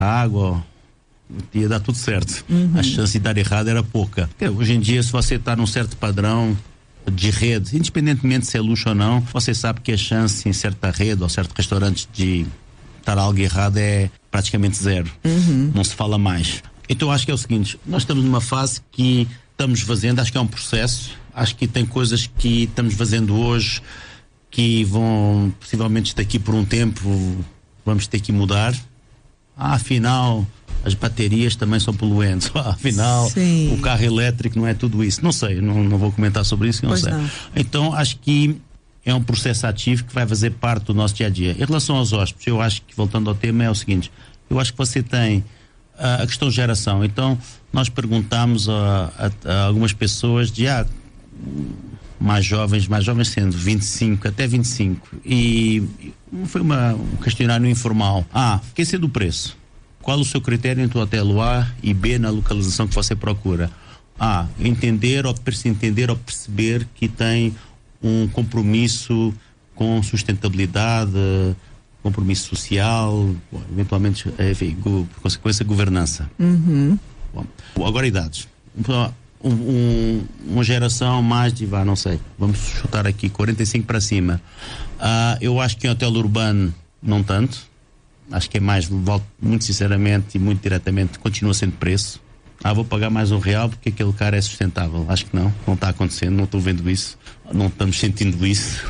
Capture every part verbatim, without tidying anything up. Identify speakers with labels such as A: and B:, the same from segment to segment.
A: água, ia dar tudo certo. Uhum. A chance de dar errado era pouca. Porque hoje em dia, se você está num certo padrão de rede, independentemente se é luxo ou não, você sabe que a chance em certa rede ou certo restaurante de estar algo errado é praticamente zero. Uhum. Não se fala mais. Então acho que é o seguinte, nós estamos numa fase que estamos fazendo, acho que é um processo, acho que tem coisas que estamos fazendo hoje que vão, possivelmente daqui por um tempo, vamos ter que mudar. Ah, afinal, as baterias também são poluentes. Ah, afinal, sim, o carro elétrico não é tudo isso. Não sei, não, não vou comentar sobre isso, não pois sei. Não. Então, acho que é um processo ativo que vai fazer parte do nosso dia a dia. Em relação aos hóspedes, eu acho que, voltando ao tema, é o seguinte, eu acho que você tem a questão de geração. Então, nós perguntamos a, a, a algumas pessoas de ah, mais jovens, mais jovens sendo vinte e cinco até vinte e cinco, e foi uma, um questionário informal. Ah, esquecer do preço. Qual o seu critério entre o hotel A e B na localização que você procura? A, entender ou, entender ou perceber que tem um compromisso com sustentabilidade, compromisso social, eventualmente, enfim, por consequência, governança. Uhum. Bom, agora idades. Um, um, uma geração mais de, vá, não sei, vamos chutar aqui, quarenta e cinco para cima. Uh, eu acho que em hotel urbano, não tanto. Acho que é mais, volto, muito sinceramente e muito diretamente, continua sendo preço. Ah, vou pagar mais um real porque aquele cara é sustentável. Acho que não, não está acontecendo, não estou vendo isso, não estamos sentindo isso.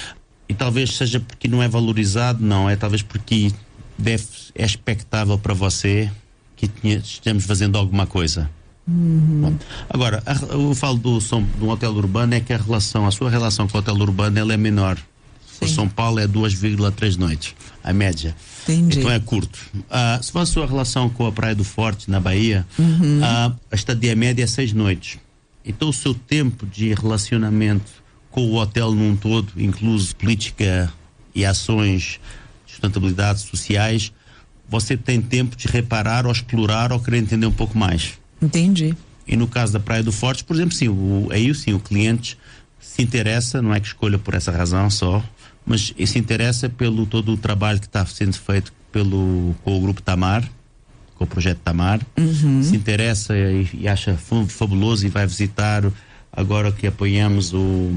A: E talvez seja porque não é valorizado, não, é talvez porque deve, é expectável para você que tinha, estamos fazendo alguma coisa. Uhum. Bom, agora, a, eu falo do, do hotel urbano, é que a relação, a sua relação com o hotel urbano, ela é menor. Sim. O São Paulo é duas vírgula três noites, a média. Entendi. Então é curto. Uh, se for a sua relação com a Praia do Forte, na Bahia, uhum. uh, a estadia média é seis noites. Então o seu tempo de relacionamento com o hotel num todo, incluso política e ações de sustentabilidade sociais, você tem tempo de reparar ou explorar ou querer entender um pouco mais.
B: Entendi.
A: E no caso da Praia do Forte, por exemplo, sim, o, aí sim, o cliente se interessa, não é que escolha por essa razão só, mas se interessa pelo todo o trabalho que está sendo feito pelo, com o Grupo Tamar, com o Projeto Tamar, uhum. se interessa e, e acha fabuloso e vai visitar, agora que apoiamos o,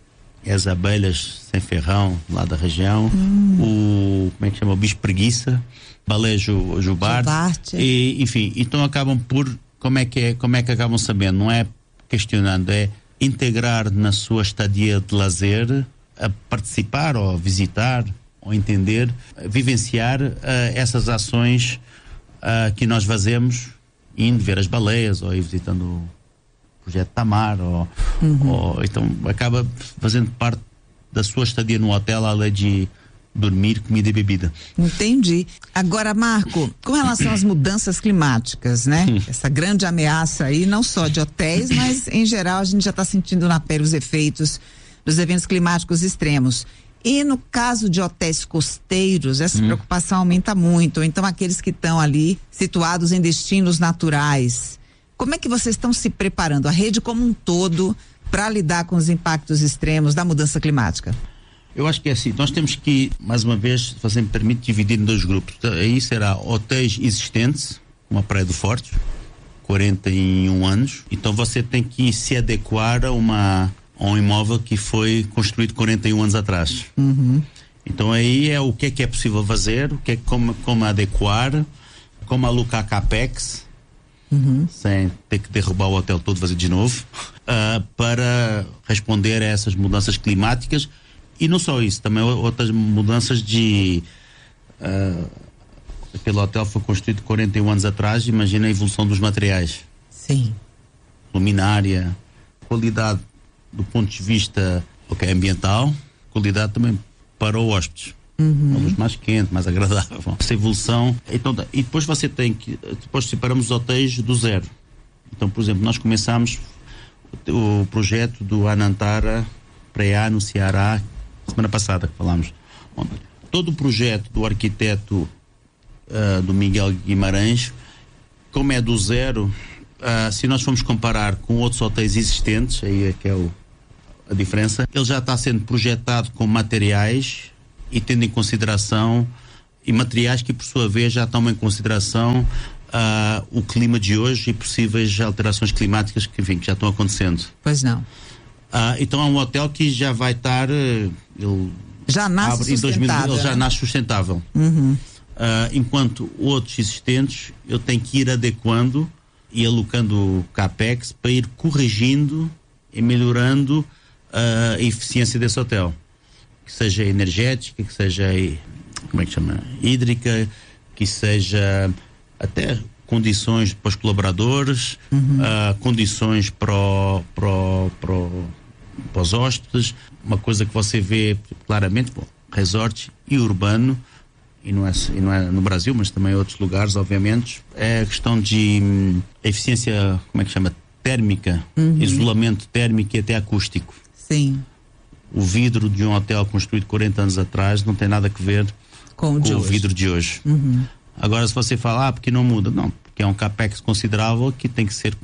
A: as abelhas sem ferrão lá da região, uhum. o, como é que chama, o bicho preguiça, baleia ju, jubarte, jubarte. E, enfim, então acabam por, como é que é, como é que acabam sabendo, não é questionando, é integrar na sua estadia de lazer, a participar ou visitar ou entender, vivenciar uh, essas ações uh, que nós fazemos, indo ver as baleias ou ir visitando o Projeto Tamar ou, uhum. ou então acaba fazendo parte da sua estadia no hotel, além de dormir, comida e bebida.
B: Entendi. Agora, Marco, com relação às mudanças climáticas, né? Essa grande ameaça aí, não só de hotéis, mas em geral a gente já está sentindo na pele os efeitos dos eventos climáticos extremos. E no caso de hotéis costeiros, essa hum. preocupação aumenta muito. Então, aqueles que estão ali situados em destinos naturais. Como é que vocês estão se preparando, a rede como um todo, para lidar com os impactos extremos da mudança climática?
A: Eu acho que é assim, nós temos que, mais uma vez, se você me permite, dividir em dois grupos. Aí será hotéis existentes, como a Praia do Forte, quarenta e um anos. Então você tem que se adequar a uma... um imóvel que foi construído quarenta e um anos atrás. Uhum. Então aí é o que é que é possível fazer, o que é como, como adequar, como alocar capex, uhum. sem ter que derrubar o hotel todo, fazer de novo, uh, para responder a essas mudanças climáticas. E não só isso, também outras mudanças de uh, aquele hotel foi construído quarenta e um anos atrás, imagina a evolução dos materiais.
B: Sim.
A: Luminária, qualidade do ponto de vista okay, ambiental, qualidade também para o hóspede. Uhum. Uma luz mais quente, mais agradável. Essa evolução. Então, e depois você tem que. Depois separamos os hotéis do zero. Então, por exemplo, nós começamos o, o projeto do Anantara Praia no Ceará, semana passada que falámos. Todo o projeto do arquiteto uh, do Miguel Guimarães, como é do zero, uh, se nós formos comparar com outros hotéis existentes, aí é que é o a diferença, ele já está sendo projetado com materiais e tendo em consideração e materiais que, por sua vez, já tomam em consideração uh, o clima de hoje e possíveis alterações climáticas que, enfim, que já estão acontecendo.
B: Pois não.
A: Uh, então é um hotel que já vai estar... Uh, ele
B: já nasce
A: abre,
B: sustentável.
A: em dois mil, ele
B: né?
A: já nasce sustentável.
B: Uhum.
A: Uh, enquanto outros existentes, eu tenho que ir adequando e alocando capex para ir corrigindo e melhorando uh, a eficiência desse hotel. Que seja energética, que seja, como é que chama? Hídrica, que seja até condições para os colaboradores, uhum. uh, condições para, o, para, o, para, o, para os hóspedes. Uma coisa que você vê claramente, bom, resort e urbano, e não, é, e não é no Brasil, mas também em outros lugares, obviamente, é a questão de hum, eficiência, como é que chama? Térmica, uhum. isolamento térmico e até acústico.
B: Sim.
A: O vidro de um hotel construído quarenta anos atrás não tem nada a ver com, com o vidro de hoje.
B: Uhum.
A: Agora, se você falar, ah, porque não muda? Não, porque é um capex considerável que tem que ser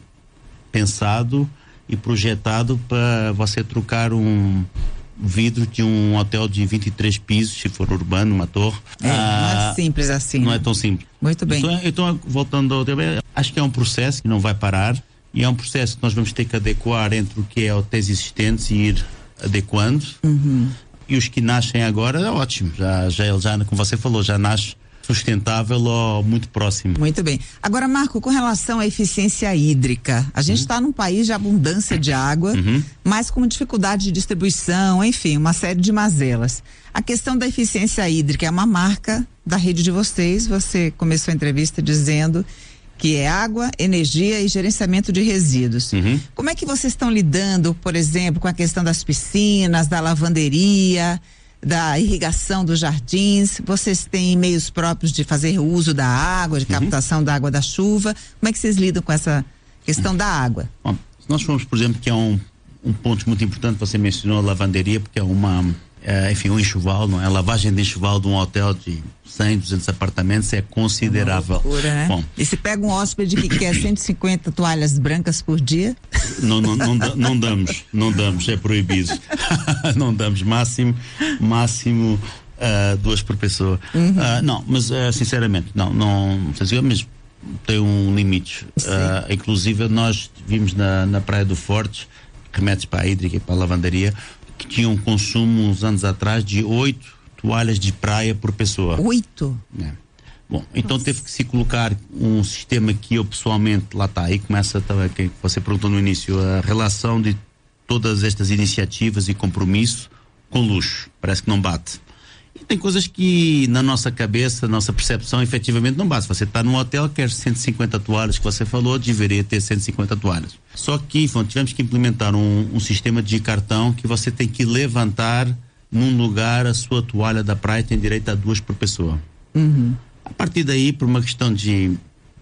A: pensado e projetado para você trocar um vidro de um hotel de vinte e três pisos, se for urbano, uma torre.
B: É,
A: ah,
B: não é simples assim.
A: Não
B: né?
A: é tão simples.
B: Muito bem.
A: Então, então voltando ao tema, acho que é um processo que não vai parar e é um processo que nós vamos ter que adequar entre o que é hotéis existentes e ir adequando.
B: Uhum.
A: E os que nascem agora é ótimo. Já, já, já, como você falou, já nasce sustentável ou muito próximo.
B: Muito bem. Agora, Marco, com relação à eficiência hídrica, a gente está uhum. num país de abundância de água, uhum. mas com dificuldade de distribuição, enfim, uma série de mazelas. A questão da eficiência hídrica é uma marca da rede de vocês. Você começou a entrevista dizendo que é água, energia e gerenciamento de resíduos. Uhum. Como é que vocês estão lidando, por exemplo, com a questão das piscinas, da lavanderia, da irrigação dos jardins? Vocês têm meios próprios de fazer uso da água, de captação uhum. da água da chuva? Como é que vocês lidam com essa questão uhum. da água?
A: Bom, se nós formos, por exemplo, que é um, um ponto muito importante, você mencionou a lavanderia, porque é uma, é, enfim, um enxoval, não é? A lavagem de enxoval de um hotel de cem, duzentos apartamentos é considerável.
B: É uma loucura, né? Bom, e se pega um hóspede que quer cento e cinquenta toalhas brancas por dia?
A: Não, não, não, não damos, não damos, é proibido. Não damos, máximo, máximo uh, duas por pessoa. Uhum. Uh, não, mas uh, sinceramente, não, não, mas tem um limite. Uh, inclusive nós vimos na, na Praia do Forte, remetes para a hídrica e para a lavanderia, que tinha um consumo uns anos atrás de oito toalhas de praia por pessoa.
B: Oito?
A: É. Bom, então Nossa. Teve que se colocar um sistema que eu pessoalmente, lá está, aí começa também, que você perguntou no início, a relação de todas estas iniciativas e compromisso com luxo. Parece que não bate. E tem coisas que na nossa cabeça, na nossa percepção, efetivamente não bate. Você está num hotel, quer cento e cinquenta toalhas que você falou, deveria ter cento e cinquenta toalhas. Só que, bom, tivemos que implementar um, um sistema de cartão que você tem que levantar num lugar a sua toalha da praia, tem direito a duas por pessoa.
B: Uhum.
A: A partir daí, por uma questão de,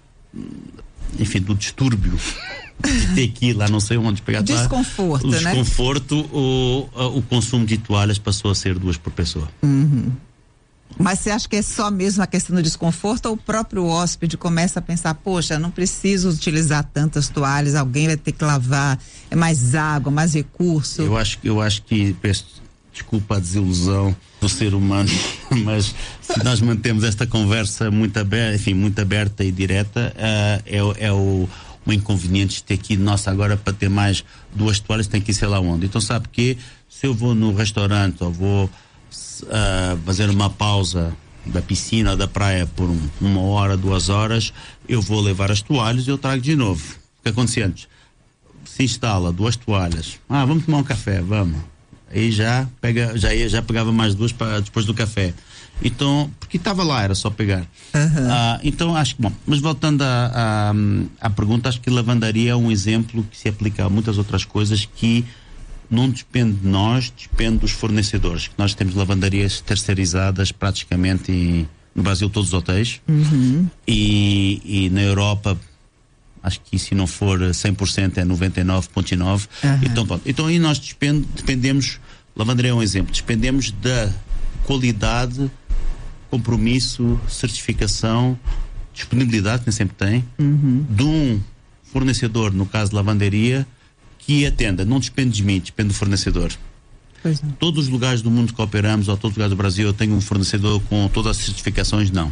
A: enfim, do distúrbio de ter que ir lá, não sei onde pegar
B: desconforto,
A: toalha, o
B: né?
A: desconforto, o, o consumo de toalhas passou a ser duas por pessoa.
B: Uhum. Mas você acha que é só mesmo a questão do desconforto ou o próprio hóspede começa a pensar, poxa, não preciso utilizar tantas toalhas, alguém vai ter que lavar, é mais água, mais recurso?
A: Eu acho, eu acho que, peço desculpa a desilusão do ser humano, mas se nós mantemos esta conversa muito aberta, enfim, muito aberta e direta, uh, é, é o, o inconveniente de ter que ir, nossa, agora para ter mais duas toalhas tem que ir sei lá onde. Então sabe que se eu vou no restaurante ou vou uh, fazer uma pausa da piscina ou da praia por um, uma hora, duas horas, eu vou levar as toalhas e eu trago de novo. O que acontece antes? Se instala duas toalhas, ah, vamos tomar um café, vamos. Aí já pega, já ia, já pegava mais duas para depois do café. Então, porque estava lá, era só pegar.
B: Uhum.
A: Ah, então acho que, bom, mas voltando à à pergunta, acho que lavandaria é um exemplo que se aplica a muitas outras coisas que não depende de nós, depende dos fornecedores. Nós temos lavandarias terceirizadas praticamente em, no Brasil, todos os hotéis.
B: Uhum.
A: E, e na Europa, acho que se não for cem por cento é noventa e nove vírgula nove por cento.
B: Uhum.
A: Então, pronto. Então aí nós despend, dependemos, lavanderia é um exemplo, dependemos da qualidade, compromisso, certificação, disponibilidade, que nem sempre tem,
B: uhum.
A: de um fornecedor, no caso de lavanderia, que atenda. Não depende de mim, depende do fornecedor.
B: Pois não.
A: Todos os lugares do mundo que operamos, ou todos os lugares do Brasil, eu tenho um fornecedor com todas as certificações? Não.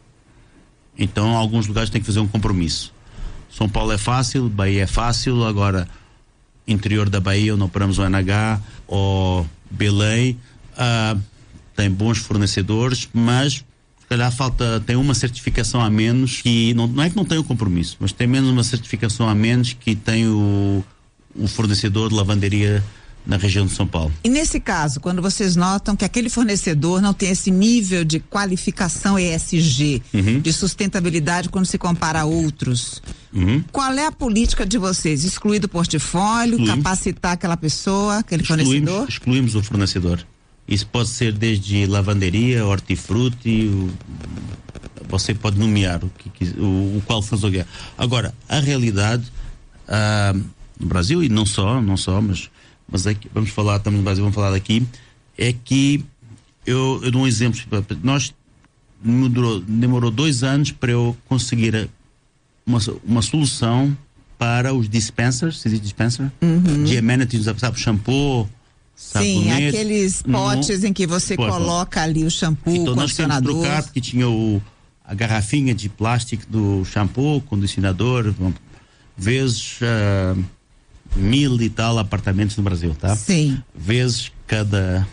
A: Então, alguns lugares tem que fazer um compromisso. São Paulo é fácil, Bahia é fácil, agora interior da Bahia, onde operamos o N H, ou Belém, uh, tem bons fornecedores, mas se calhar falta, tem uma certificação a menos que, não, não é que não tem o compromisso, mas tem menos uma certificação a menos que tem o, o fornecedor de lavanderia na região de São Paulo.
B: E nesse caso, quando vocês notam que aquele fornecedor não tem esse nível de qualificação E S G, uhum. de sustentabilidade quando se compara a outros, uhum. qual é a política de vocês? Excluir do portfólio, excluímos. Capacitar aquela pessoa, aquele excluímos, fornecedor?
A: Excluímos o fornecedor. Isso pode ser desde lavanderia, hortifruti, o, você pode nomear o, que, o, o qual fazer. Agora, a realidade ah, no Brasil, e não só, não só, mas mas aqui, vamos falar, estamos no Brasil, vamos falar daqui, é que eu, eu dou um exemplo, nós demorou, demorou dois anos para eu conseguir uma, uma solução para os dispensers, se diz dispenser, uhum. de amenities, sabe, shampoo,
B: sim, sabonete, aqueles potes no, em que você pode, coloca ali o shampoo, então, condicionador. Então nós temos que trocar, porque tinha o, a garrafinha de plástico do shampoo, condicionador, vezes uh, mil e tal apartamentos no Brasil, tá? Sim.
A: Vezes cada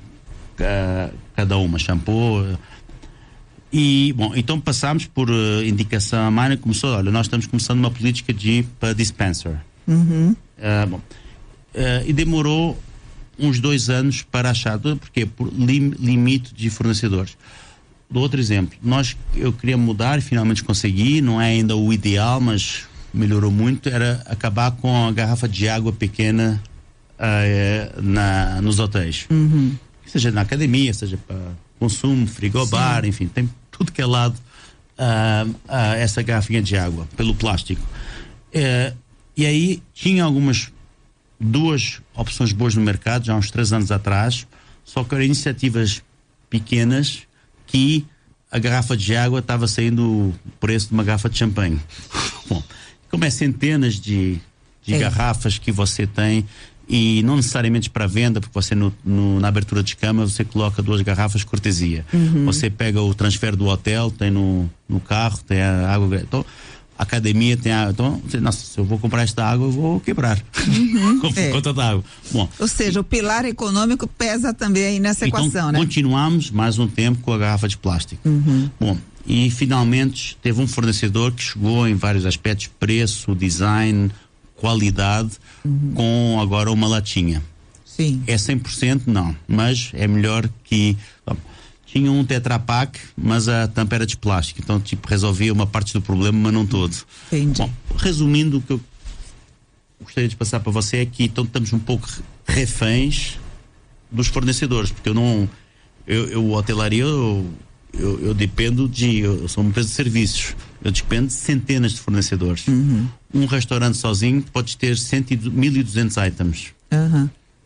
A: uh, cada uma, shampoo. E, bom, então passámos por uh, indicação, a Mara começou, olha, nós estamos começando uma política de para dispenser.
B: Uhum.
A: Uh, bom, uh, e demorou uns dois anos para achar, porque por lim, limite de fornecedores. Do outro exemplo, nós, eu queria mudar e finalmente consegui, não é ainda o ideal, mas melhorou muito, era acabar com a garrafa de água pequena uh, na, nos hotéis.
B: Uhum.
A: Seja na academia, seja para consumo, frigobar, enfim, tem tudo que é lado uh, uh, essa garrafinha de água, pelo plástico. Uh, e aí tinha algumas, duas opções boas no mercado, já há uns três anos atrás, só que eram iniciativas pequenas que a garrafa de água estava saindo o preço de uma garrafa de champanhe. Bom, como é centenas de, de é. garrafas que você tem, e não necessariamente para venda, porque você no, no, na abertura de cama você coloca duas garrafas cortesia. Uhum. Você pega o transfer do hotel, tem no, no carro, tem a água, então a academia tem a, então, nossa, se eu vou comprar esta água eu vou quebrar uhum. por é. conta da água. Bom,
B: ou seja, o pilar econômico pesa também aí nessa
A: então,
B: equação, né?
A: Continuamos mais um tempo com a garrafa de plástico.
B: Uhum.
A: Bom, e finalmente teve um fornecedor que chegou em vários aspectos, preço, design, qualidade, uhum. com agora uma latinha.
B: Sim.
A: É cem por cento não, mas é melhor que... Bom, tinha um Tetra Pak, mas a tampa era de plástico, então tipo resolvia uma parte do problema, mas não todo.
B: Entendi.
A: Bom, resumindo, o que eu gostaria de passar para você é que então estamos um pouco reféns dos fornecedores, porque eu não... Eu, eu hotelaria... Eu, Eu, eu dependo de, eu sou uma empresa de serviços, eu dependo de centenas de fornecedores.
B: Uhum.
A: Um restaurante sozinho pode ter mil e duzentos items.
B: Uhum.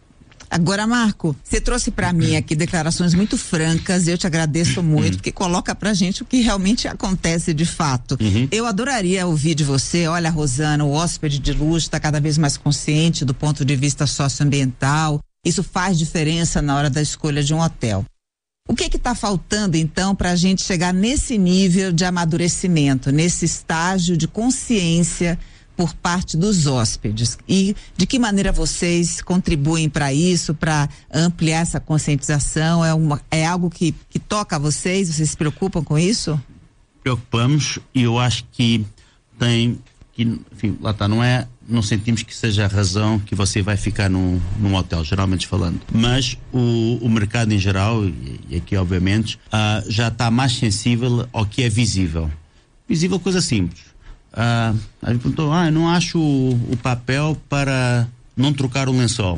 B: Agora, Marco, você trouxe para mim aqui declarações muito francas, eu te agradeço muito, porque coloca pra gente o que realmente acontece de fato.
A: Uhum.
B: Eu adoraria ouvir de você, olha, Rosana, o hóspede de luxo está cada vez mais consciente do ponto de vista socioambiental, isso faz diferença na hora da escolha de um hotel. O que que está faltando, então, para a gente chegar nesse nível de amadurecimento, nesse estágio de consciência por parte dos hóspedes? E de que maneira vocês contribuem para isso, para ampliar essa conscientização? É, uma, é algo que, que toca a vocês? Vocês se preocupam com isso?
A: Preocupamos, e eu acho que tem, que, enfim, lá está, não é, não sentimos que seja a razão que você vai ficar num, num hotel, geralmente falando, mas o, o mercado em geral, e, e aqui obviamente, uh, já está mais sensível ao que é visível. Visível, coisa simples. Uh, a gente perguntou, ah, eu não acho o, o papel para não trocar o lençol.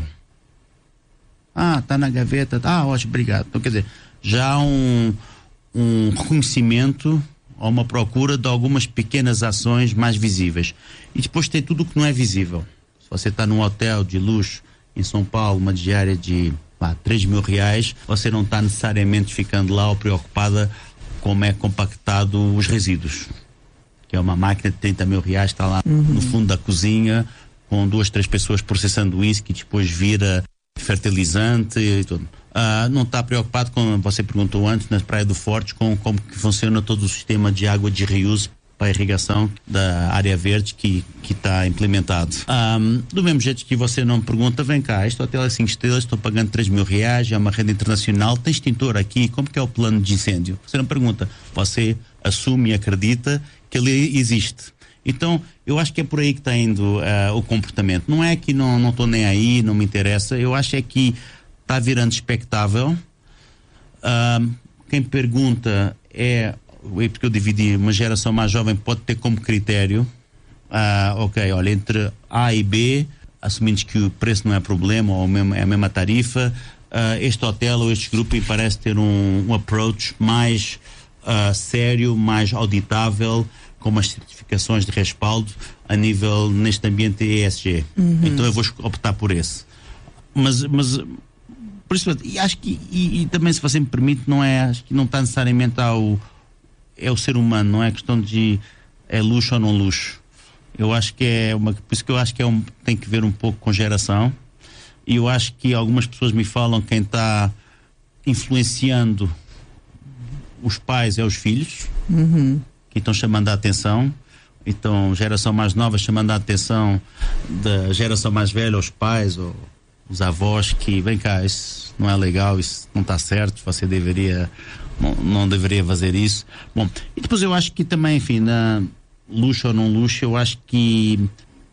A: Ah, tá na gaveta, tá, ah, ótimo, obrigado. Então, quer dizer, já há um, um reconhecimento ou uma procura de algumas pequenas ações mais visíveis. E depois tem tudo o que não é visível. Se você está num hotel de luxo em São Paulo, uma diária de pá, três mil reais, você não está necessariamente ficando lá ou preocupada como é compactado os resíduos. Que é uma máquina de trinta mil reais, está lá uhum. no fundo da cozinha, com duas, três pessoas processando isso, que depois vira fertilizante e tudo. Uh, não está preocupado com, você perguntou antes, na Praia do Forte, com como que funciona todo o sistema de água de reuso para a irrigação da área verde que que está implementado. Um, do mesmo jeito que você não pergunta, vem cá, este hotel é cinco estrelas, estou pagando três mil reais, é uma rede internacional, tem extintor aqui, como que é o plano de incêndio? Você não pergunta, você assume e acredita que ele existe. Então, eu acho que é por aí que está indo uh, o comportamento. Não é que não não estou nem aí, não me interessa, eu acho é que está virando expectável. Uh, quem pergunta é, porque eu dividi, uma geração mais jovem pode ter como critério, uh, ok, olha, entre A e B, assumindo que o preço não é problema, ou mesmo, é a mesma tarifa, uh, este hotel ou este grupo parece ter um, um approach mais uh, sério, mais auditável, com umas certificações de respaldo a nível, neste ambiente E S G. Uhum. Então eu vou optar por esse. Mas, mas por isso, e acho que, e, e também, se você me permite, não é, acho que não está necessariamente ao, é o ser humano, não é questão de é luxo ou não luxo. Eu acho que é uma, por isso que eu acho que é um, tem que ver um pouco com geração, e eu acho que algumas pessoas me falam quem está influenciando os pais é os filhos, uhum. que estão chamando a atenção. Então, geração mais nova chamando a atenção da geração mais velha, os pais ou os avós, que vem cá, isso não é legal, isso não está certo, você deveria, não, não deveria fazer isso. Bom, e depois eu acho que também, enfim, na luxo ou não luxo, eu acho que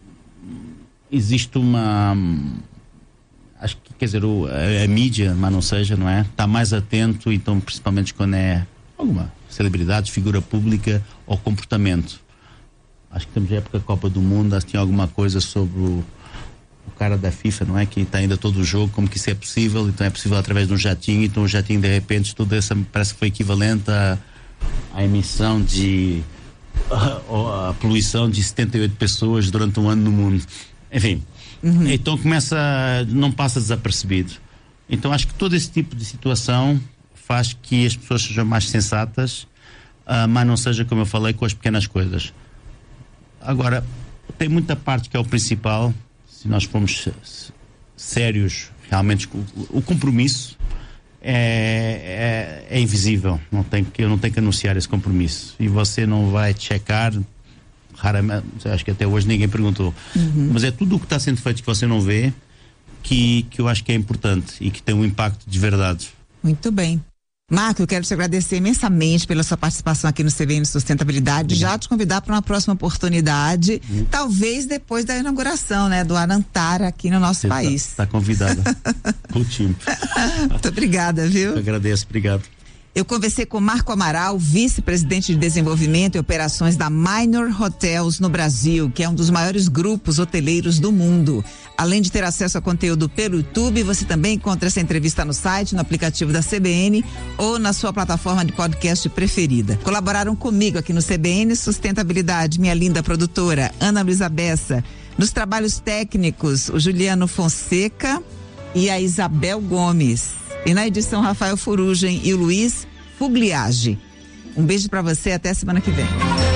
A: existe uma, acho que, quer dizer, o, a, a mídia, mas não seja, não é? Está mais atento, então, principalmente quando é alguma celebridade, figura pública ou comportamento. Acho que estamos na época da Copa do Mundo, acho que tinha alguma coisa sobre o o cara da FIFA, não é? Que está ainda todo o jogo, como que isso é possível, então é possível através de um jatinho, então o jatinho de repente tudo isso parece que foi equivalente à, à emissão de a, a poluição de setenta e oito pessoas durante um ano no mundo, enfim. Uhum. Então começa, não passa desapercebido. Então acho que todo esse tipo de situação faz que as pessoas sejam mais sensatas, uh, mas não seja, como eu falei, com as pequenas coisas. Agora, tem muita parte que é o principal. Se nós formos sérios, realmente o, o compromisso é, é, é invisível, não tem que, eu não tenho que anunciar esse compromisso, e você não vai checar, raramente, acho que até hoje ninguém perguntou, uhum. mas é tudo o que está sendo feito que você não vê, que, que eu acho que é importante e que tem um impacto de verdade.
B: Muito bem. Marco, eu quero te agradecer imensamente pela sua participação aqui no C B N Sustentabilidade, uhum. já te convidar para uma próxima oportunidade, uhum. talvez depois da inauguração, né, do Anantara aqui no nosso Você país.
A: Está tá convidada. O time.
B: Muito obrigada, viu?
A: Eu agradeço, obrigado.
B: Eu conversei com Marco Amaral, vice-presidente de desenvolvimento e operações da Minor Hotels no Brasil, que é um dos maiores grupos hoteleiros do mundo. Além de ter acesso a conteúdo pelo YouTube, você também encontra essa entrevista no site, no aplicativo da C B N ou na sua plataforma de podcast preferida. Colaboraram comigo aqui no C B N Sustentabilidade, minha linda produtora, Ana Luísa Bessa. Nos trabalhos técnicos, o Juliano Fonseca e a Isabel Gomes. E na edição, Rafael Furugem e o Luiz Fugliage. Um beijo pra você, até semana que vem.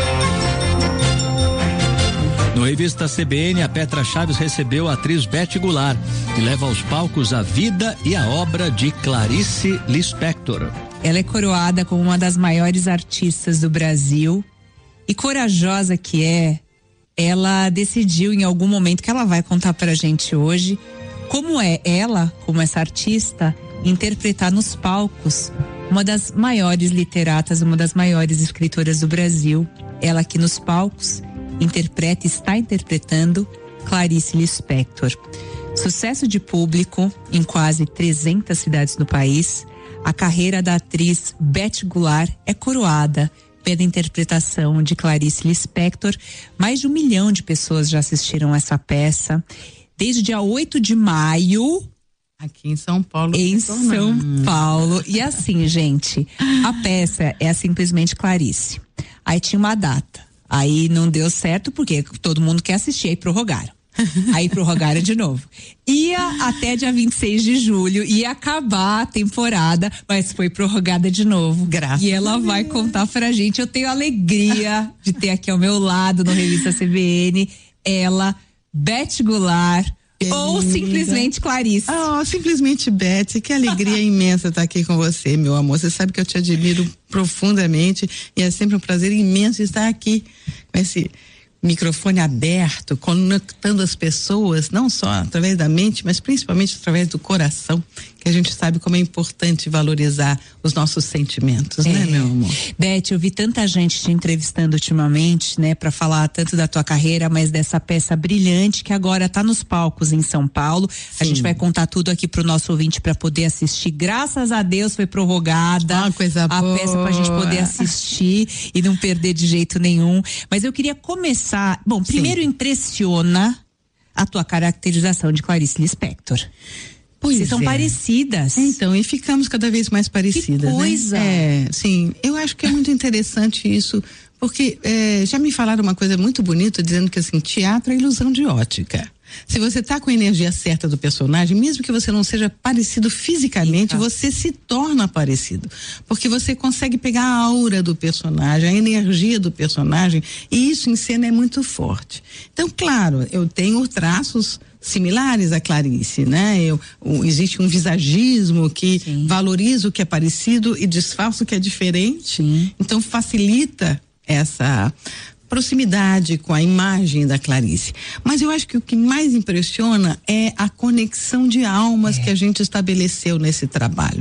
C: No Revista C B N, a Petra Chaves recebeu a atriz Beth Goulart, que leva aos palcos a vida e a obra de Clarice Lispector.
D: Ela é coroada como uma das maiores artistas do Brasil, e corajosa que é, ela decidiu em algum momento, que ela vai contar pra gente hoje, como é ela, como essa artista, interpretar nos palcos uma das maiores literatas, uma das maiores escritoras do Brasil. Ela aqui nos palcos interpreta, está interpretando Clarice Lispector. Sucesso de público em quase trezentas cidades do país, a carreira da atriz Beth Goulart é coroada pela interpretação de Clarice Lispector. Mais de um milhão de pessoas já assistiram essa peça. Desde o dia oito de maio,
E: aqui em São Paulo.
D: Em São Paulo. E assim, gente, a peça é simplesmente Clarice. Aí tinha uma data. Aí não deu certo porque todo mundo quer assistir, aí prorrogaram. Aí prorrogaram de novo. Ia até dia vinte e seis de julho, ia acabar a temporada, mas foi prorrogada de novo.
E: Graças
D: e ela vai contar pra gente. Eu tenho a alegria de ter aqui ao meu lado no Revista C B N ela, Beth Goulart. Ou simplesmente Clarice.
E: Oh, simplesmente Beth, que alegria imensa estar aqui com você, meu amor. Você sabe que eu te admiro profundamente e é sempre um prazer imenso estar aqui com esse microfone aberto, conectando as pessoas, não só através da mente, mas principalmente através do coração, que a gente sabe como é importante valorizar os nossos sentimentos, é. né, meu amor?
D: Beth, eu vi tanta gente te entrevistando ultimamente, né, para falar tanto da tua carreira, mas dessa peça brilhante que agora tá nos palcos em São Paulo. Sim. A gente vai contar tudo aqui pro nosso ouvinte para poder assistir. Graças a Deus foi prorrogada
E: ah, coisa
D: a
E: boa.
D: peça pra gente poder assistir e não perder de jeito nenhum. Mas eu queria começar, bom, primeiro Sim. impressiona a tua caracterização de Clarice Lispector.
E: Pois
D: Vocês são
E: é.
D: parecidas.
E: Então, e ficamos cada vez mais parecidas,
D: que coisa.
E: né? É, sim, eu acho que é muito interessante isso, porque é, já me falaram uma coisa muito bonita, dizendo que assim, teatro é ilusão de ótica. Se você tá com a energia certa do personagem, mesmo que você não seja parecido fisicamente, Eita. você se torna parecido. Porque você consegue pegar a aura do personagem, a energia do personagem, e isso em cena é muito forte. Então, claro, eu tenho traços similares a Clarice, né? Eu, o, existe um visagismo que Sim. valoriza o que é parecido e disfarça o que é diferente. Sim. Então facilita essa proximidade com a imagem da Clarice. Mas eu acho que o que mais impressiona é a conexão de almas é. que a gente estabeleceu nesse trabalho.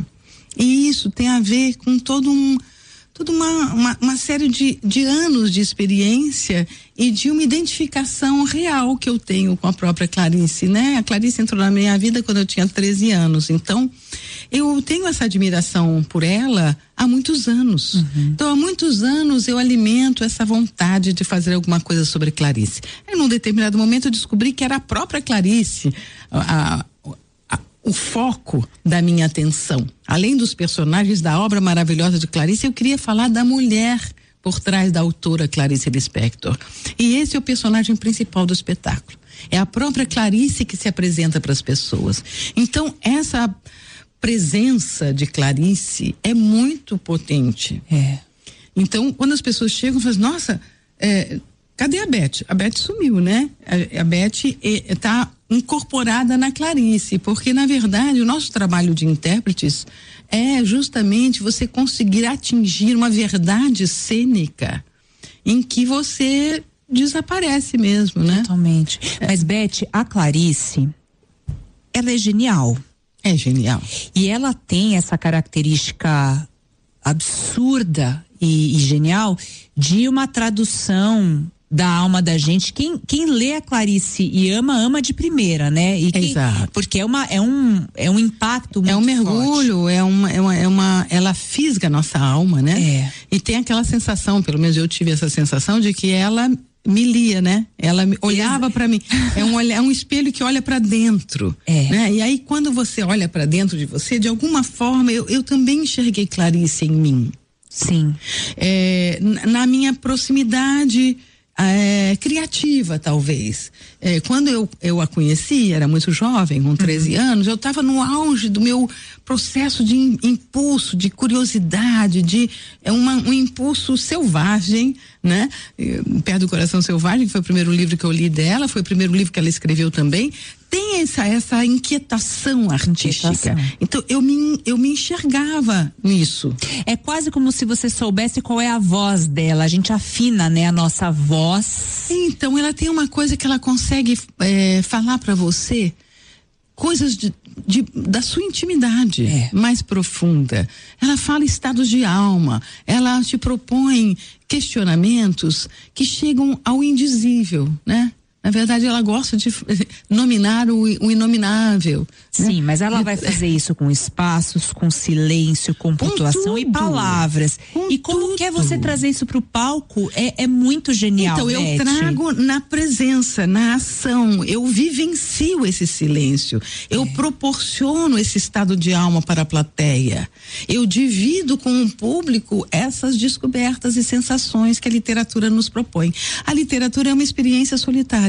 E: E isso tem a ver com todo um toda uma, uma, uma série de, de anos de experiência e de uma identificação real que eu tenho com a própria Clarice, né? A Clarice entrou na minha vida quando eu tinha treze anos, então eu tenho essa admiração por ela há muitos anos. Uhum. Então há muitos anos eu alimento essa vontade de fazer alguma coisa sobre Clarice. E num determinado momento eu descobri que era a própria Clarice, a, a o foco da minha atenção. Além dos personagens da obra maravilhosa de Clarice, eu queria falar da mulher por trás da autora Clarice Lispector. E esse é o personagem principal do espetáculo. É a própria Clarice que se apresenta para as pessoas. Então, essa presença de Clarice é muito potente.
D: É.
E: Então, quando as pessoas chegam, falam, nossa, é, cadê a Beth? A Beth sumiu, né? A, a Beth está incorporada na Clarice, porque na verdade o nosso trabalho de intérpretes é justamente você conseguir atingir uma verdade cênica em que você desaparece mesmo, né?
D: Totalmente. É. Mas Beth, a Clarice, ela é genial.
E: É genial.
D: E ela tem essa característica absurda e, e genial de uma tradução da alma da gente. Quem, quem lê a Clarice e ama, ama de primeira, né? E quem,
E: Exato.
D: Porque é, uma, é, um, é um impacto muito
E: É um mergulho,
D: forte.
E: é uma, é uma, é uma, ela fisga a nossa alma, né?
D: É.
E: E tem aquela sensação, pelo menos eu tive essa sensação de que ela me lia, né? Ela me, olhava para mim. É um, é um espelho que olha para dentro.
D: É.
E: Né? E aí quando você olha para dentro de você, de alguma forma eu, eu também enxerguei Clarice em mim.
D: Sim.
E: É, na minha proximidade É, criativa, talvez. É, quando eu, eu a conheci, era muito jovem, com treze uhum. anos, eu estava no auge do meu processo de in, impulso, de curiosidade, de é uma, um impulso selvagem, né? Perto do Coração Selvagem, que foi o primeiro livro que eu li dela, foi o primeiro livro que ela escreveu também. Tem essa, essa inquietação artística. Inquietação. Então, eu me, eu me enxergava nisso.
D: É quase como se você soubesse qual é a voz dela. A gente afina, né, a nossa voz.
E: Então, ela tem uma coisa que ela consegue é, falar para você, coisas de, de, da sua intimidade é. mais profunda. Ela fala estados de alma. Ela te propõe questionamentos que chegam ao indizível, né? Na verdade, ela gosta de nominar o, o inominável.
D: Sim,
E: né?
D: mas ela vai fazer isso com espaços, com silêncio, com pontuação com e palavras.
E: Com
D: e como
E: tudo.
D: que é você trazer isso pro palco? É, é muito genial,
E: Então, eu
D: Beth.
E: trago na presença, na ação. Eu vivencio esse silêncio. Eu é. proporciono esse estado de alma para a plateia. Eu divido com o público essas descobertas e sensações que a literatura nos propõe. A literatura é uma experiência solitária.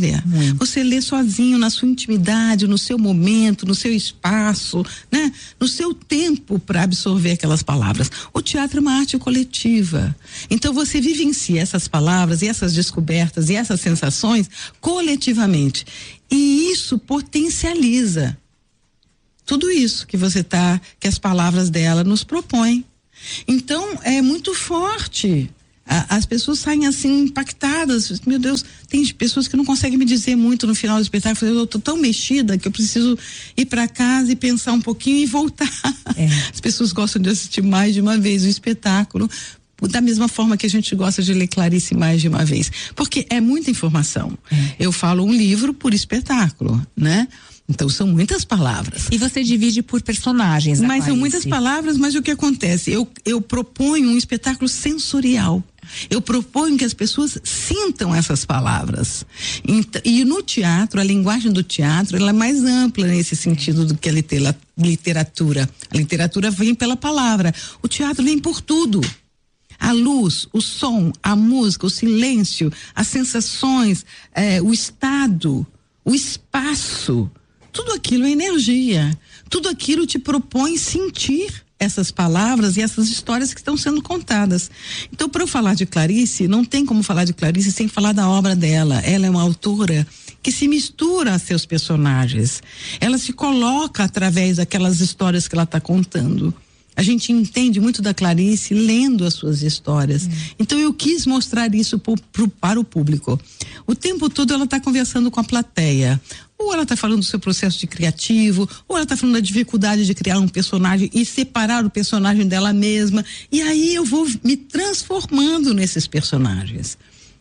E: história.
B: Hum.
E: Você lê sozinho, na sua intimidade, no seu momento, no seu espaço, né? No seu tempo para absorver aquelas palavras. O teatro é uma arte coletiva. Então você vivencia essas palavras e essas descobertas e essas sensações coletivamente. E isso potencializa tudo isso que você tá, que as palavras dela nos propõem. Então é muito forte. As pessoas saem assim impactadas. Meu Deus, tem pessoas que não conseguem me dizer muito no final do espetáculo. Eu tô tão mexida que eu preciso ir para casa e pensar um pouquinho e voltar. É. As pessoas gostam de assistir mais de uma vez o espetáculo, da mesma forma que a gente gosta de ler Clarice mais de uma vez, porque é muita informação. É. Eu falo um livro por espetáculo, né? Então são muitas palavras.
D: E você divide por personagens,
E: mas são muitas palavras, mas o que acontece? Eu, eu proponho um espetáculo sensorial. Eu proponho que as pessoas sintam essas palavras. E no teatro, a linguagem do teatro, ela é mais ampla nesse sentido do que a literatura. A literatura vem pela palavra. O teatro vem por tudo. A luz, o som, a música, o silêncio, as sensações, eh, o estado, o espaço. Tudo aquilo é energia. Tudo aquilo te propõe sentir essas palavras e essas histórias que estão sendo contadas. Então, para eu falar de Clarice, não tem como falar de Clarice sem falar da obra dela. Ela é uma autora que se mistura a seus personagens. Ela se coloca através daquelas histórias que ela está contando. A gente entende muito da Clarice lendo as suas histórias. Hum. Então eu quis mostrar isso pro, pro, para o público. O tempo todo ela está conversando com a plateia. Ou ela está falando do seu processo de criativo, ou ela está falando da dificuldade de criar um personagem e separar o personagem dela mesma. E aí eu vou me transformando nesses personagens.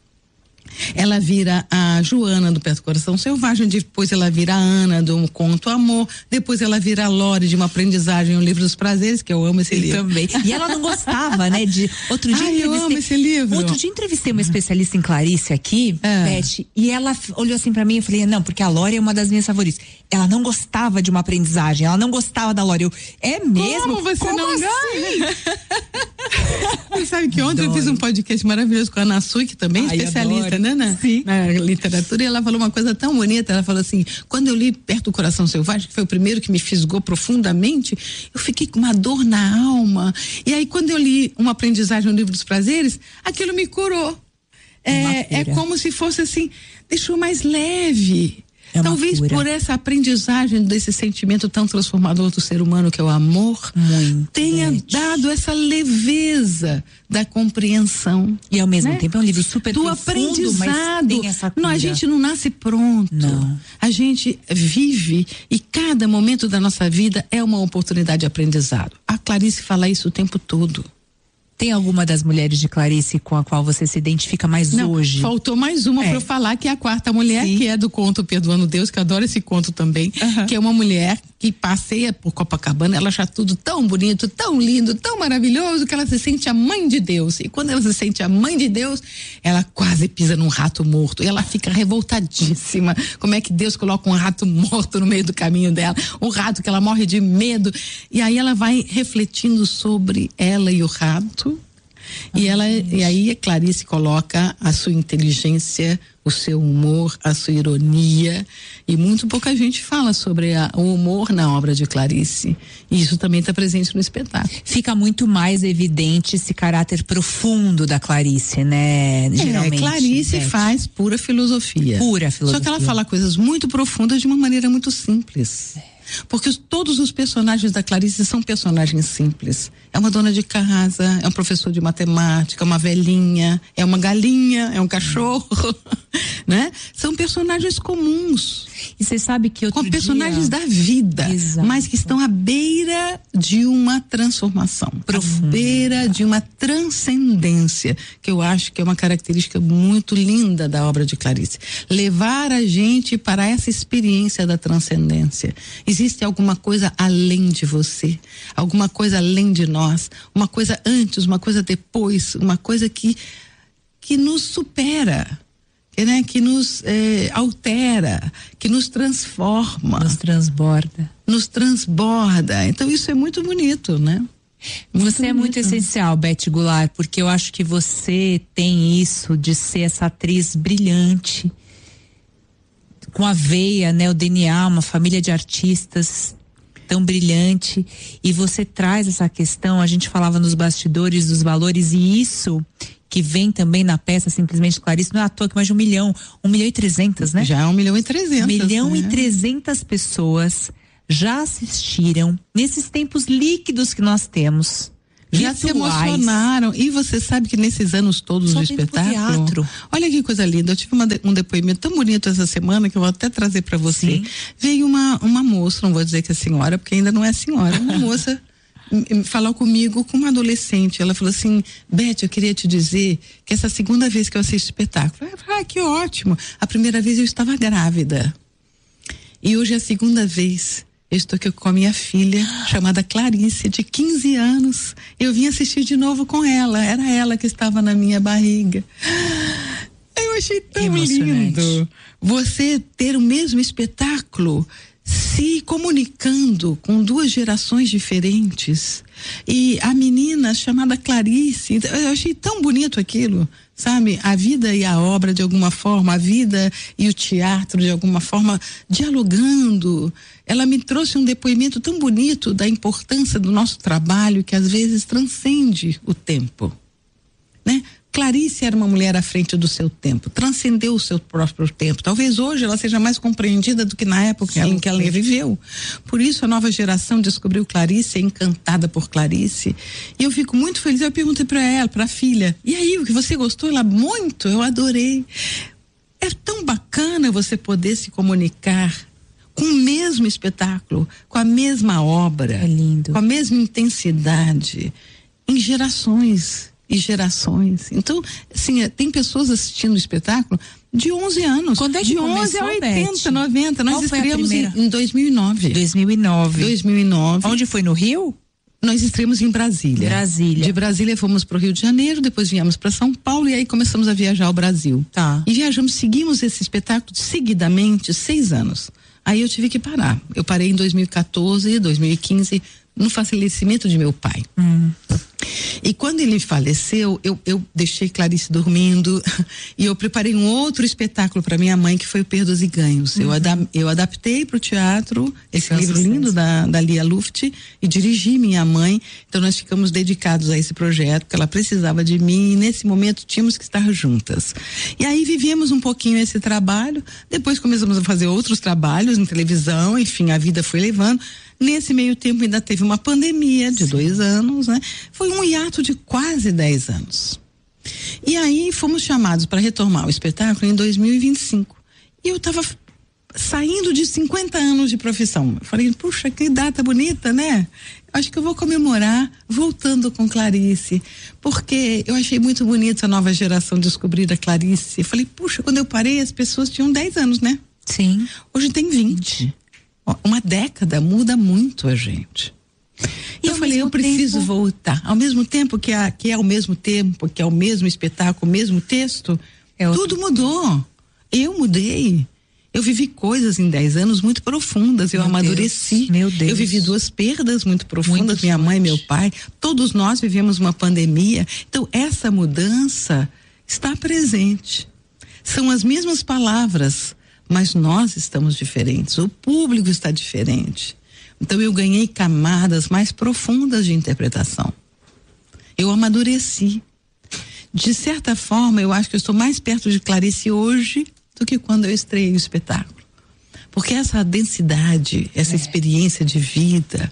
E: Ela vira a Joana do Perto do Coração Selvagem, depois ela vira a Ana do Conto Amor, depois ela vira a Lore de Uma Aprendizagem, o Livro dos Prazeres, que eu amo esse
D: eu
E: livro.
D: Também. E ela não gostava, né? De outro dia
E: Ai, eu amo esse livro.
D: Outro dia entrevistei uma especialista em Clarice aqui, é. Beth, e ela olhou assim pra mim e falei, não, porque a Lore é uma das minhas favoritas. Ela não gostava de Uma Aprendizagem, ela não gostava da Lore. Eu, é mesmo?
E: Como você
D: Como
E: não
D: assim?
E: Você sabe que ontem adoro. Eu fiz um podcast maravilhoso com a Ana Sui, que também é Ai, especialista, adoro. né, na,
D: Sim.
E: na literatura, e ela falou uma coisa tão bonita. Ela falou assim: quando eu li Perto do Coração Selvagem, que foi o primeiro que me fisgou profundamente, eu fiquei com uma dor na alma. E aí, quando eu li Uma Aprendizagem no Livro dos Prazeres, aquilo me curou. É, é como se fosse assim, deixou mais leve. É Talvez cura. Por essa aprendizagem desse sentimento tão transformador do ser humano que é o amor,
D: Muito
E: tenha
D: gente.
E: dado essa leveza da compreensão.
D: E ao mesmo
E: né?
D: tempo é um livro super
E: do
D: profundo,
E: aprendizado.
D: Mas tem essa cura.
E: Não, a gente não nasce pronto.
D: Não.
E: A gente vive e cada momento da nossa vida é uma oportunidade de aprendizado. A Clarice fala isso o tempo todo.
D: Tem alguma das mulheres de Clarice com a qual você se identifica mais
E: Não,
D: hoje?
E: Faltou mais uma é. para eu falar, que é a quarta mulher, Sim. que é do conto Perdoando Deus, que eu adoro esse conto também, uhum. que é uma mulher que passeia por Copacabana, ela acha tudo tão bonito, tão lindo, tão maravilhoso, que ela se sente a mãe de Deus. E quando ela se sente a mãe de Deus, ela quase pisa num rato morto. E ela fica revoltadíssima. Como é que Deus coloca um rato morto no meio do caminho dela? Um rato que ela morre de medo. E aí ela vai refletindo sobre ela e o rato. E, ela, e aí a Clarice coloca a sua inteligência, o seu humor, a sua ironia, e muito pouca gente fala sobre a, o humor na obra de Clarice, e isso também está presente no espetáculo.
D: Fica muito mais evidente esse caráter profundo da Clarice, né? Geralmente.
E: É, Clarice Beth. faz pura filosofia.
D: Pura filosofia.
E: Só que ela fala coisas muito profundas de uma maneira muito simples. É. Porque os, todos os personagens da Clarice são personagens simples. É uma dona de casa, é um professor de matemática, uma velhinha, é uma galinha, é um cachorro, né? São personagens comuns.
D: E você sabe que outro
E: com personagens
D: dia...
E: da vida,
D: Exato.
E: Mas que estão à beira de uma transformação,
D: Profunda.
E: à beira de uma transcendência, que eu acho que é uma característica muito linda da obra de Clarice. Levar a gente para essa experiência da transcendência. Existe alguma coisa além de você, alguma coisa além de nós, uma coisa antes, uma coisa depois, uma coisa que que nos supera, que, né, que nos eh, altera, que nos transforma,
D: nos transborda,
E: nos transborda. Então isso é muito bonito, né?
D: Muito você bonito. É muito essencial, Beth Goulart, porque eu acho que você tem isso de ser essa atriz brilhante, com a veia, né, o D N A, uma família de artistas tão brilhante, e você traz essa questão, a gente falava nos bastidores dos valores, e isso que vem também na peça Simplesmente Clarice, não é à toa que mais de um milhão, um milhão e trezentas, né?
E: Já é um milhão e trezentas.
D: Um milhão
E: né?
D: e trezentas pessoas já assistiram nesses tempos líquidos que nós temos.
E: Já se emocionaram. E você sabe que nesses anos todos
D: Só
E: do espetáculo.
D: Teatro.
E: Olha que coisa linda. Eu tive uma de, um depoimento tão bonito essa semana que eu vou até trazer para você.
D: Sim.
E: Veio uma, uma moça, não vou dizer que é senhora, porque ainda não é senhora, uma moça falou comigo com uma adolescente. Ela falou assim: Beth, eu queria te dizer que essa segunda vez que eu assisto espetáculo. Eu falei, ah, que ótimo. A primeira vez eu estava grávida. E hoje é a segunda vez. Eu estou aqui com a minha filha, chamada Clarice, de quinze anos. Eu vim assistir de novo com ela. Era ela que estava na minha barriga. Eu achei tão lindo. Você ter o mesmo espetáculo, se comunicando com duas gerações diferentes. E a menina chamada Clarice, eu achei tão bonito aquilo. Sabe, a vida e a obra de alguma forma, a vida e o teatro de alguma forma, dialogando. Ela me trouxe um depoimento tão bonito da importância do nosso trabalho que às vezes transcende o tempo, né? Clarice era uma mulher à frente do seu tempo, transcendeu o seu próprio tempo. Talvez hoje ela seja mais compreendida do que na época Sim, em que ela viveu. Por isso a nova geração descobriu Clarice, é encantada por Clarice. E eu fico muito feliz. Eu perguntei para ela, para a filha: e aí, o que você gostou? Ela: muito, eu adorei. É tão bacana você poder se comunicar com o mesmo espetáculo, com a mesma obra,
D: é lindo,
E: com a mesma intensidade, em gerações e gerações. Então, assim, tem pessoas assistindo o espetáculo de onze anos.
D: Quando é que
E: de
D: começou,
E: onze a oitenta,
D: Beth?
E: noventa. Nós
D: Qual foi a
E: estreamos em,
D: primeira?
E: em dois mil e nove.
D: dois mil e nove.
E: dois mil e nove.
D: Onde foi? No Rio?
E: Nós estreamos em Brasília.
D: Brasília.
E: De Brasília fomos para o Rio de Janeiro, depois viemos para São Paulo e aí começamos a viajar ao Brasil.
D: Tá.
E: E viajamos, seguimos esse espetáculo seguidamente, seis anos. Aí eu tive que parar. Eu parei em dois mil e quatorze, dois mil e quinze, no falecimento de meu pai.
D: Hum.
E: E quando ele faleceu, eu, eu deixei Clarice dormindo e eu preparei um outro espetáculo para minha mãe, que foi o Perdas e Ganhos. Uhum. Eu, ada, eu adaptei para o teatro esse Nossa, livro lindo da, da Lia Luft e dirigi minha mãe. Então nós ficamos dedicados a esse projeto, porque ela precisava de mim e nesse momento tínhamos que estar juntas. E aí vivemos um pouquinho esse trabalho, depois começamos a fazer outros trabalhos em televisão, enfim, a vida foi levando. Nesse meio tempo ainda teve uma pandemia de Sim. dois anos, né? Foi um hiato de quase dez anos. E aí fomos chamados para retomar o espetáculo em dois mil e vinte e cinco. E eu estava saindo de cinquenta anos de profissão. Eu falei, puxa, que data bonita, né? Acho que eu vou comemorar voltando com Clarice, porque eu achei muito bonito a nova geração descobrir a Clarice. Eu falei, puxa, quando eu parei as pessoas tinham dez anos, né?
D: Sim.
E: Hoje tem vinte. Uma década muda muito a gente. E eu falei, eu preciso tempo... voltar. Ao mesmo tempo que, a, que é ao mesmo tempo, que é o mesmo espetáculo, o mesmo texto, é tudo outro... mudou. Eu mudei. Eu vivi coisas em dez anos muito profundas. Eu meu amadureci.
D: Deus, meu Deus.
E: Eu vivi duas perdas muito profundas,
D: muito
E: minha
D: forte.
E: mãe e meu pai. Todos nós vivemos uma pandemia. Então, essa mudança está presente. São as mesmas palavras, mas nós estamos diferentes, o público está diferente. Então eu ganhei camadas mais profundas de interpretação. Eu amadureci. De certa forma, eu acho que eu estou mais perto de Clarice hoje do que quando eu estreiei o espetáculo. Porque essa densidade, essa é. experiência de vida,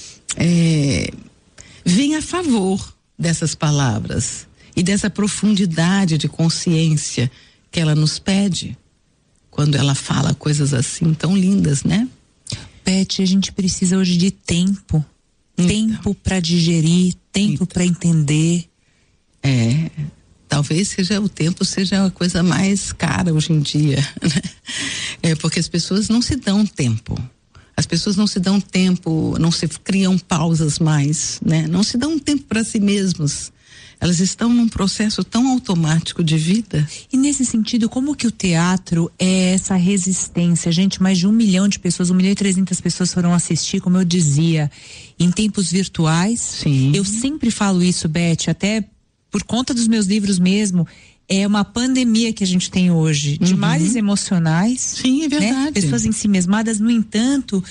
E: é, vem a favor dessas palavras e dessa profundidade de consciência que ela nos pede. Quando ela fala coisas assim tão lindas, né?
D: Beth, a gente precisa hoje de tempo. Então, tempo para digerir, tempo então, para entender.
E: É, talvez seja o tempo seja a coisa mais cara hoje em dia, né? É porque as pessoas não se dão tempo. As pessoas não se dão tempo, não se criam pausas mais, né? Não se dão tempo para si mesmos. Elas estão num processo tão automático de vida.
D: E nesse sentido, como que o teatro é essa resistência? Gente, mais de um milhão de pessoas, um milhão e trezentas pessoas foram assistir, como eu dizia, em tempos virtuais.
E: Sim.
D: Eu sempre falo isso, Beth, até por conta dos meus livros mesmo. é uma pandemia que a gente tem hoje, de
E: Uhum.
D: males emocionais.
E: Sim, é verdade.
D: Né? Pessoas ensimesmadas, no entanto,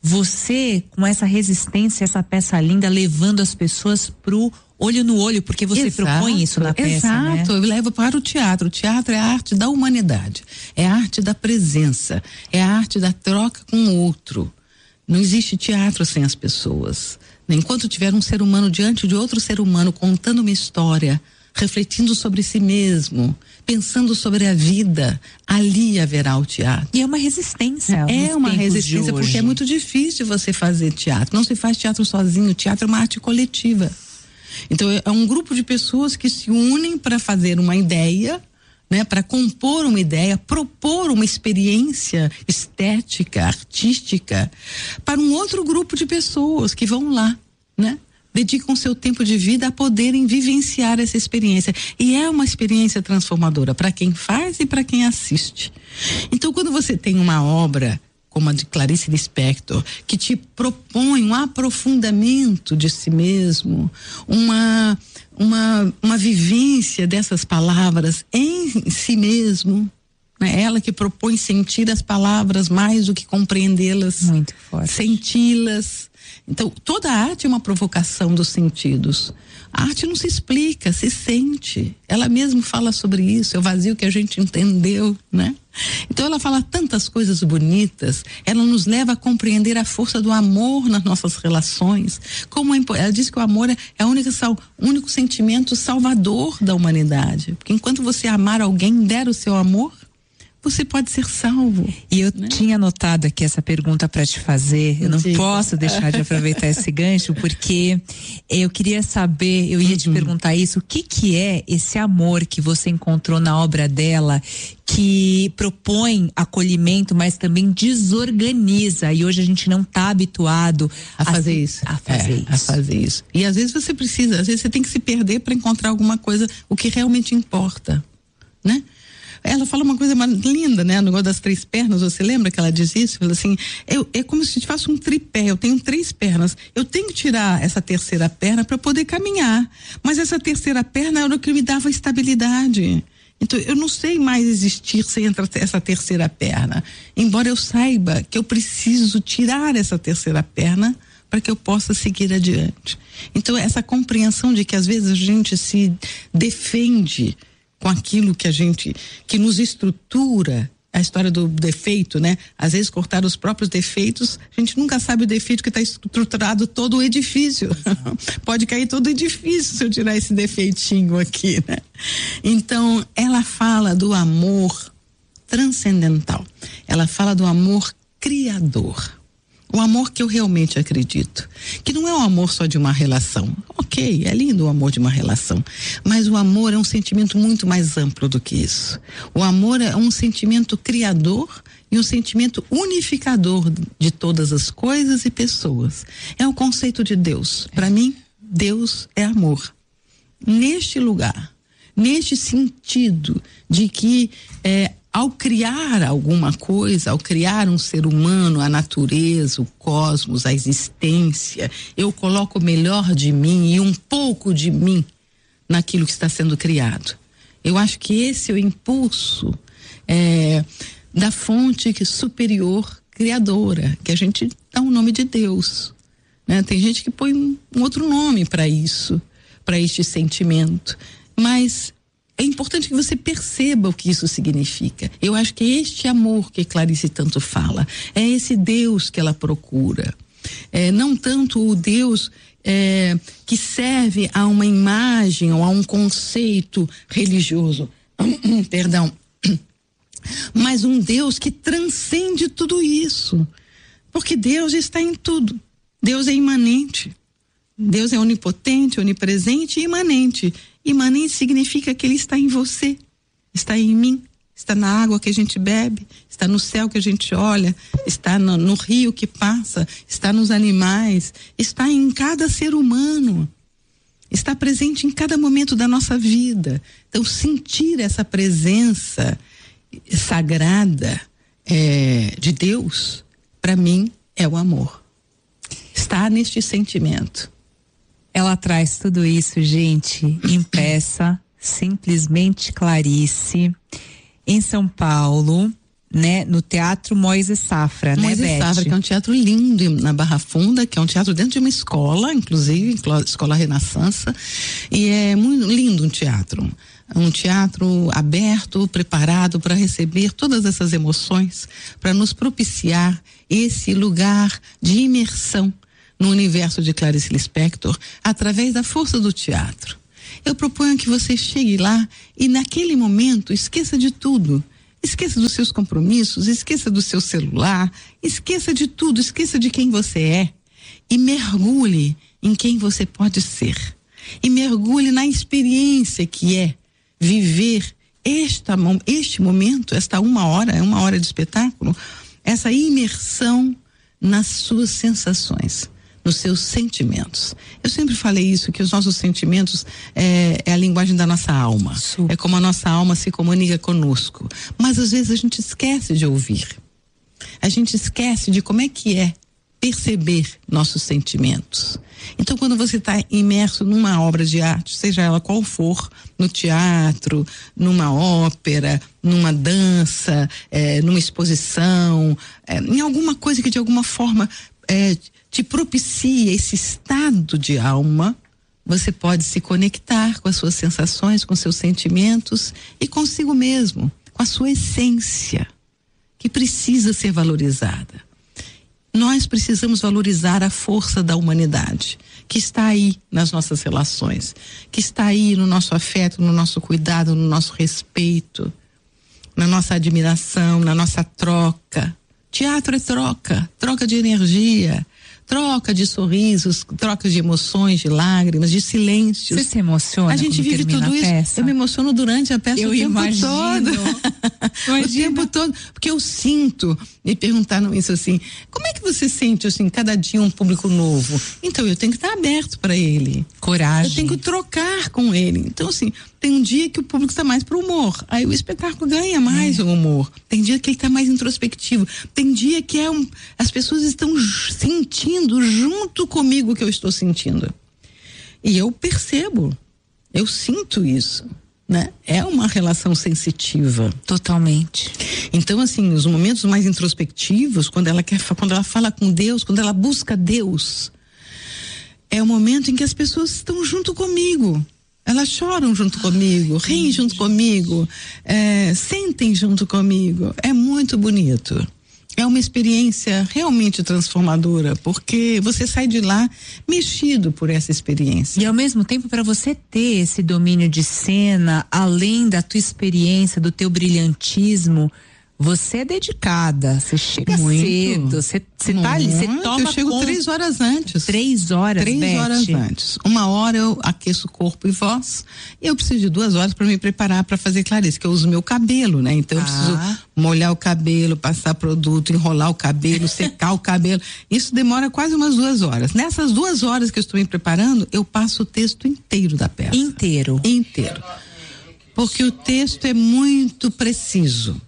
D: você, com essa resistência, essa peça linda, levando as pessoas pro olho no olho, porque você
E: Exato,
D: propõe isso na peça,
E: exato,
D: né?
E: eu levo para o teatro. O teatro é a arte da humanidade, é a arte da presença, é a arte da troca com o outro. Não existe teatro sem as pessoas. Enquanto tiver um ser humano diante de outro ser humano contando uma história, refletindo sobre si mesmo, pensando sobre a vida, ali haverá o teatro.
D: E é uma resistência.
E: É uma resistência, porque é muito difícil você fazer teatro. Não se faz teatro sozinho, teatro é uma arte coletiva. Então é um grupo de pessoas que se unem para fazer uma ideia, né, para compor uma ideia, propor uma experiência estética, artística para um outro grupo de pessoas que vão lá, né? Dedicam seu tempo de vida a poderem vivenciar essa experiência. E é uma experiência transformadora para quem faz e para quem assiste. Então, quando você tem uma obra como a de Clarice Lispector, que te propõe um aprofundamento de si mesmo, uma, uma, uma vivência dessas palavras em si mesmo, né? Ela que propõe sentir as palavras mais do que compreendê-las.
D: Muito forte.
E: Senti-las. Então, toda a arte é uma provocação dos sentidos. A arte não se explica, se sente. Ela mesma fala sobre isso, é o vazio que a gente entendeu, né? Então, ela fala tantas coisas bonitas, ela nos leva a compreender a força do amor nas nossas relações. Como é, ela diz que o amor é, é o único, sal, único sentimento salvador da humanidade. Porque enquanto você amar alguém, der o seu amor, você pode ser salvo.
D: E eu
E: né?
D: tinha anotado aqui essa pergunta para te fazer. Eu não
E: Sim.
D: posso deixar de aproveitar esse gancho, porque eu queria saber, eu ia te
E: Uhum.
D: perguntar isso, o que que é esse amor que você encontrou na obra dela, que propõe acolhimento, mas também desorganiza, e hoje a gente não está habituado
E: a fazer
D: a,
E: isso.
D: A fazer
E: é,
D: isso.
E: A fazer isso. E às vezes você precisa, às vezes você tem que se perder para encontrar alguma coisa, o que realmente importa, né? Ela fala uma coisa mais linda, né? O negócio das três pernas, você lembra que ela diz isso? Fala assim, eu, é como se eu faço um tripé, eu tenho três pernas, eu tenho que tirar essa terceira perna para poder caminhar, mas essa terceira perna era o que me dava estabilidade. Então, eu não sei mais existir sem essa terceira perna, embora eu saiba que eu preciso tirar essa terceira perna para que eu possa seguir adiante. Então, essa compreensão de que às vezes a gente se defende com aquilo que a gente, que nos estrutura, a história do defeito, né? Às vezes cortar os próprios defeitos, a gente nunca sabe o defeito que está estruturado todo o edifício. Pode cair todo o edifício se eu tirar esse defeitinho aqui, né? Então, ela fala do amor transcendental. Ela fala do amor criador. O amor que eu realmente acredito, que não é um amor só de uma relação. Ok, é lindo o amor de uma relação, mas o amor é um sentimento muito mais amplo do que isso. O amor é um sentimento criador e um sentimento unificador de todas as coisas e pessoas. É o conceito de Deus. Para mim, Deus é amor. Neste lugar, neste sentido de que é, ao criar alguma coisa, ao criar um ser humano, a natureza, o cosmos, a existência, eu coloco o melhor de mim e um pouco de mim naquilo que está sendo criado. Eu acho que esse é o impulso é, da fonte superior criadora, que a gente dá o nome de Deus, né? Tem gente que põe um, um outro nome para isso, para este sentimento, mas é importante que você perceba o que isso significa. Eu acho que é este amor que Clarice tanto fala, é esse Deus que ela procura. É, não tanto o Deus é, que serve a uma imagem ou a um conceito religioso, perdão, mas um Deus que transcende tudo isso. Porque Deus está em tudo. Deus é imanente. Deus é onipotente, onipresente e imanente. Imanente significa que ele está em você, está em mim, está na água que a gente bebe, está no céu que a gente olha, está no, no rio que passa, está nos animais, está em cada ser humano, está presente em cada momento da nossa vida. Então, sentir essa presença sagrada é, de Deus, para mim, é o amor. Está neste sentimento.
D: Ela traz tudo isso, gente, em peça. Simplesmente Clarice, em São Paulo, né? No Teatro Moisés Safra,
E: Moisés
D: né, Beth?
E: Safra, que é um teatro lindo na Barra Funda, que é um teatro dentro de uma escola, inclusive, Escola Renascença, e é muito lindo um teatro. Um teatro aberto, preparado para receber todas essas emoções, para nos propiciar esse lugar de imersão no universo de Clarice Lispector, através da força do teatro. Eu proponho que você chegue lá e naquele momento esqueça de tudo. Esqueça dos seus compromissos, esqueça do seu celular, esqueça de tudo, esqueça de quem você é e mergulhe em quem você pode ser. E mergulhe na experiência que é viver esta, este momento, esta uma hora, é uma hora de espetáculo, essa imersão nas suas sensações, nos seus sentimentos. Eu sempre falei isso, que os nossos sentimentos é, é a linguagem da nossa alma. Super. É como a nossa alma se comunica conosco. Mas às vezes a gente esquece de ouvir. A gente esquece de como é que é perceber nossos sentimentos. Então, quando você está imerso numa obra de arte, seja ela qual for, no teatro, numa ópera, numa dança, é, numa exposição, é, em alguma coisa que de alguma forma é, te propicia esse estado de alma, você pode se conectar com as suas sensações, com seus sentimentos e consigo mesmo, com a sua essência, que precisa ser valorizada. Nós precisamos valorizar a força da humanidade, que está aí nas nossas relações, que está aí no nosso afeto, no nosso cuidado, no nosso respeito, na nossa admiração, na nossa troca. Teatro é troca, troca de energia, troca de sorrisos, troca de emoções, de lágrimas, de silêncios.
D: Você se emociona?
E: A gente vive tudo isso.
D: Peça?
E: Eu me emociono durante a peça
D: eu
E: o tempo
D: imagino.
E: todo. O tempo todo. Porque eu sinto, me perguntaram isso assim, como é que você sente assim, cada dia um público novo? Então eu tenho que estar aberto para ele.
D: Coragem.
E: Eu tenho que trocar com ele. Então assim, tem um dia que o público está mais pro humor, aí o espetáculo ganha mais é. o humor. Tem dia que ele está mais introspectivo. Tem dia que é um, as pessoas estão sentindo junto comigo o que eu estou sentindo. E eu percebo, eu sinto isso, né? É uma relação sensitiva.
D: Totalmente.
E: Então, assim, os momentos mais introspectivos, quando ela quer, quando ela fala com Deus, quando ela busca Deus, é o momento em que as pessoas estão junto comigo. Elas choram junto comigo, riem junto comigo, é, sentem junto comigo. É muito bonito. É uma experiência realmente transformadora, porque você sai de lá mexido por essa experiência.
D: E ao mesmo tempo, para você ter esse domínio de cena, além da tua experiência, do teu brilhantismo, você é dedicada, você chega muito cedo, você, você tá ali, você toma
E: Eu chego
D: conta.
E: três horas antes.
D: Três horas,
E: Três
D: Beth.
E: horas antes. Uma hora eu aqueço corpo e voz, e eu preciso de duas horas para me preparar para fazer Clarice, que eu uso meu cabelo, né? Então ah. eu preciso molhar o cabelo, passar produto, enrolar o cabelo, secar o cabelo. Isso demora quase umas duas horas. Nessas duas horas que eu estou me preparando, eu passo o texto inteiro da peça.
D: Inteiro?
E: Inteiro. Porque o texto é muito preciso.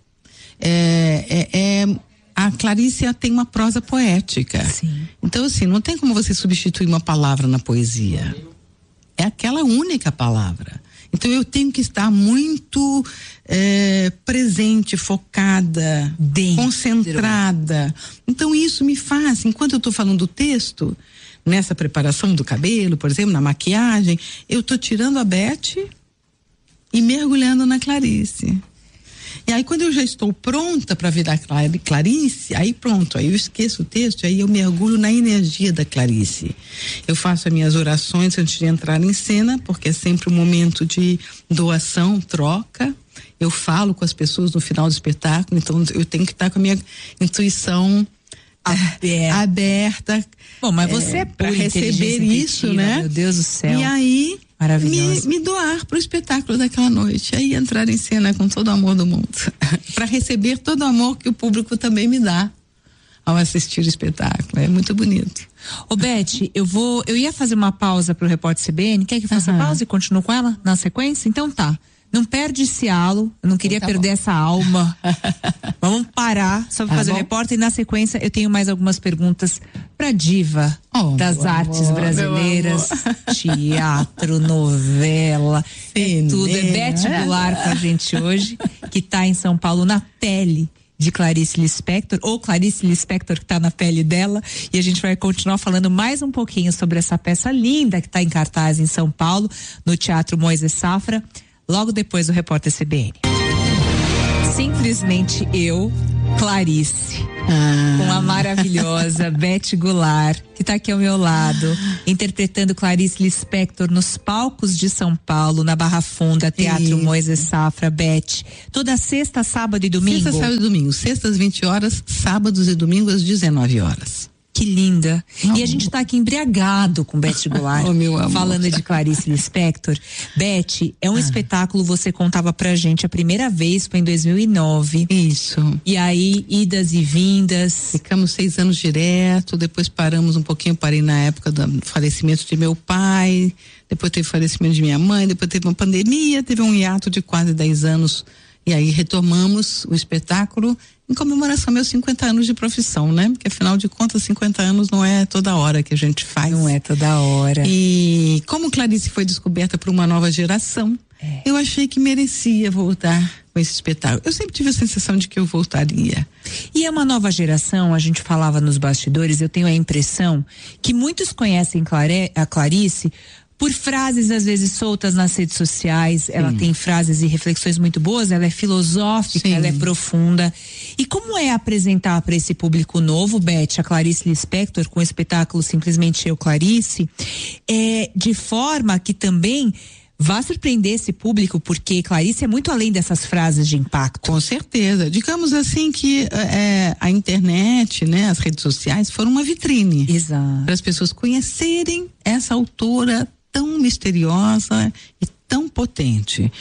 E: É, é, é, a Clarice tem uma prosa poética.
D: Sim.
E: Então, assim, não tem como você substituir uma palavra na poesia. É aquela única palavra. Então, eu tenho que estar muito é, presente, focada,
D: dentro,
E: concentrada. Então, isso me faz, enquanto eu estou falando do texto, nessa preparação do cabelo, por exemplo, na maquiagem, eu estou tirando a Beth e mergulhando na Clarice. E aí quando eu já estou pronta para virar Clarice, aí pronto, aí eu esqueço o texto, aí eu mergulho na energia da Clarice. Eu faço as minhas orações antes de entrar em cena, porque é sempre um momento de doação, troca. Eu falo com as pessoas no final do espetáculo, então eu tenho que estar com a minha intuição aberta. aberta
D: Bom, mas você é, é
E: para receber isso, né?
D: Meu Deus do céu.
E: E aí Me, me doar pro espetáculo daquela noite, aí entrar em cena com todo o amor do mundo, para receber todo o amor que o público também me dá ao assistir o espetáculo. É muito bonito.
D: Ô Beth, eu vou, eu ia fazer uma pausa pro Repórter C B N, quer que faça uhum. pausa e continue com ela na sequência? Então tá, não perde esse halo, eu não queria então tá perder bom. essa alma Vamos parar só para
E: Tá
D: fazer o
E: bom.
D: repórter e na sequência eu tenho mais algumas perguntas pra diva
E: Oh,
D: das
E: meu
D: artes
E: amor,
D: brasileiras, teatro, novela, é
E: Cinema.
D: tudo. É Beth Goulart com a gente hoje, que tá em São Paulo na pele de Clarice Lispector, ou Clarice Lispector que tá na pele dela, e a gente vai continuar falando mais um pouquinho sobre essa peça linda que tá em cartaz em São Paulo, no Teatro Moisés Safra, logo depois do Repórter C B N. Simplesmente eu, Clarice,
E: Ah.
D: com a maravilhosa Beth Goulart, que está aqui ao meu lado, interpretando Clarice Lispector nos palcos de São Paulo, na Barra Funda, Teatro
E: Isso.
D: Moisés Safra. Beth, toda sexta, sábado e domingo?
E: Sexta, sábado e domingo. Sextas, vinte horas, sábados e domingos às dezenove horas.
D: Que linda.
E: Oh.
D: E a gente está aqui embriagado com Beth Goulart,
E: Oh, meu amor.
D: falando de Clarice Lispector. Beth, é um
E: Ah.
D: espetáculo, você contava pra gente, a primeira vez foi em dois mil e nove.
E: Isso.
D: E aí, idas e vindas.
E: Ficamos seis anos direto, depois paramos um pouquinho, parei na época do falecimento de meu pai, depois teve o falecimento de minha mãe, depois teve uma pandemia, teve um hiato de quase dez anos, e aí retomamos o espetáculo em comemoração aos meus cinquenta anos de profissão, né? Porque afinal de contas, cinquenta anos não é toda hora que a gente faz.
D: Não é toda hora.
E: E como Clarice foi descoberta por uma nova geração,
D: É.
E: eu achei que merecia voltar com esse espetáculo. Eu sempre tive a sensação de que eu voltaria.
D: E é uma nova geração, a gente falava nos bastidores, eu tenho a impressão que muitos conhecem Clare, a Clarice por frases às vezes soltas nas redes sociais. Ela tem frases e reflexões muito boas, ela é filosófica,
E: Sim.
D: ela é profunda. E como é apresentar para esse público novo, Beth, a Clarice Lispector com o espetáculo Simplesmente Eu, Clarice, é, de forma que também vá surpreender esse público, porque Clarice é muito além dessas frases de impacto.
E: Com certeza. Digamos assim que é, a internet, né, as redes sociais foram uma vitrine
D: Exato.
E: para as pessoas conhecerem essa autora tão misteriosa e tão potente.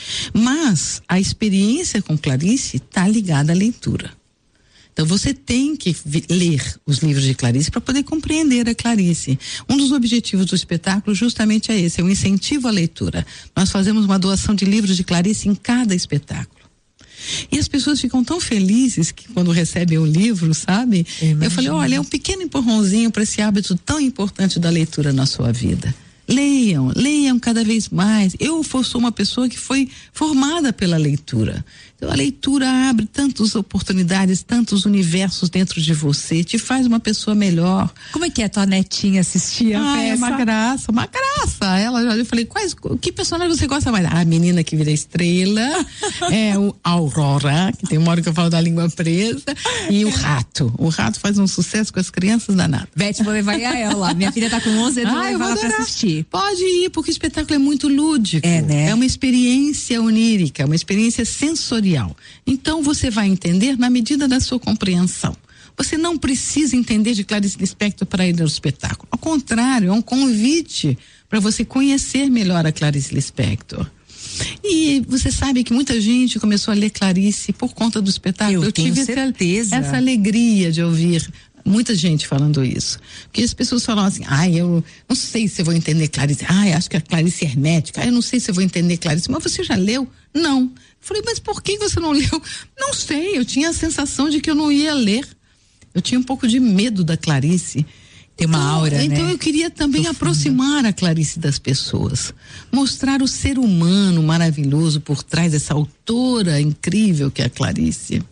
E: Mas a experiência com Clarice está ligada à leitura. Então você tem que vi- ler os livros de Clarice para poder compreender a Clarice. Um dos objetivos do espetáculo justamente é esse, é um incentivo à leitura. Nós fazemos uma doação de livros de Clarice em cada espetáculo. E as pessoas ficam tão felizes que quando recebem o livro, sabe?
D: Eu
E: Eu falei, olha, é um pequeno empurrãozinho para esse hábito tão importante da leitura na sua vida. Leiam, leiam cada vez mais. Eu sou uma pessoa que foi formada pela leitura. Então a leitura abre tantas oportunidades, tantos universos dentro de você, te faz uma pessoa melhor.
D: Como é que é tua netinha assistir a
E: Ah, é
D: peça?
E: uma graça, uma graça. Ela já, eu falei, quais, que personagem você gosta mais? Ah, a menina que vira estrela, é o Aurora, que tem uma hora que eu falo da língua presa, e o rato. O rato faz um sucesso com as crianças danadas.
D: Beth, vou levar ela lá. Minha filha tá com onze anos, vou
E: Ah, eu
D: levar
E: vou
D: ela pra
E: adorar.
D: assistir.
E: Pode ir, porque o espetáculo é muito lúdico.
D: É, né?
E: É uma experiência onírica, uma experiência sensorial. Então você vai entender na medida da sua compreensão. Você não precisa entender de Clarice Lispector para ir ao espetáculo. Ao contrário, é um convite para você conhecer melhor a Clarice Lispector. E você sabe que muita gente começou a ler Clarice por conta do espetáculo.
D: Eu tenho
E: tive
D: certeza.
E: Essa, essa alegria de ouvir muita gente falando isso. Porque as pessoas falam assim, ai, eu não sei se eu vou entender Clarice. Ai, acho que a Clarice é hermética. Ai, eu não sei se eu vou entender Clarice. Mas você já leu? Não. Eu falei, mas por que você não leu? Não sei, eu tinha a sensação de que eu não ia ler. Eu tinha um pouco de medo da Clarice.
D: Tem uma
E: Então,
D: aura,
E: então
D: né?
E: eu queria também
D: Profunda.
E: aproximar a Clarice das pessoas, mostrar o ser humano maravilhoso por trás dessa autora incrível que é a Clarice.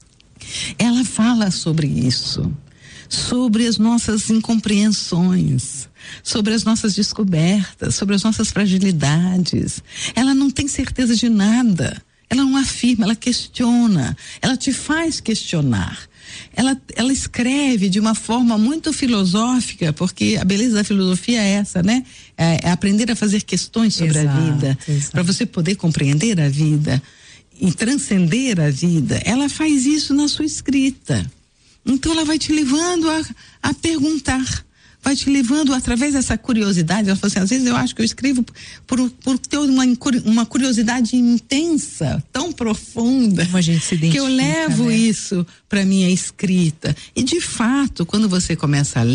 E: Ela fala sobre isso, sobre as nossas incompreensões, sobre as nossas descobertas, sobre as nossas fragilidades. Ela não tem certeza de nada. Ela não afirma, ela questiona, ela te faz questionar. Ela, ela escreve de uma forma muito filosófica, porque a beleza da filosofia é essa, né? É, é aprender a fazer questões sobre
D: Exato,
E: a vida,
D: exato.
E: para você poder compreender a vida e transcender a vida. Ela faz isso na sua escrita. Então ela vai te levando a, a perguntar, vai te levando através dessa curiosidade. Ela fala assim, às vezes eu acho que eu escrevo por, por ter uma, uma curiosidade intensa, tão profunda,
D: Como a gente se
E: que eu
D: identifica,
E: levo
D: né?
E: isso para minha escrita. E de fato, quando você começa a ler,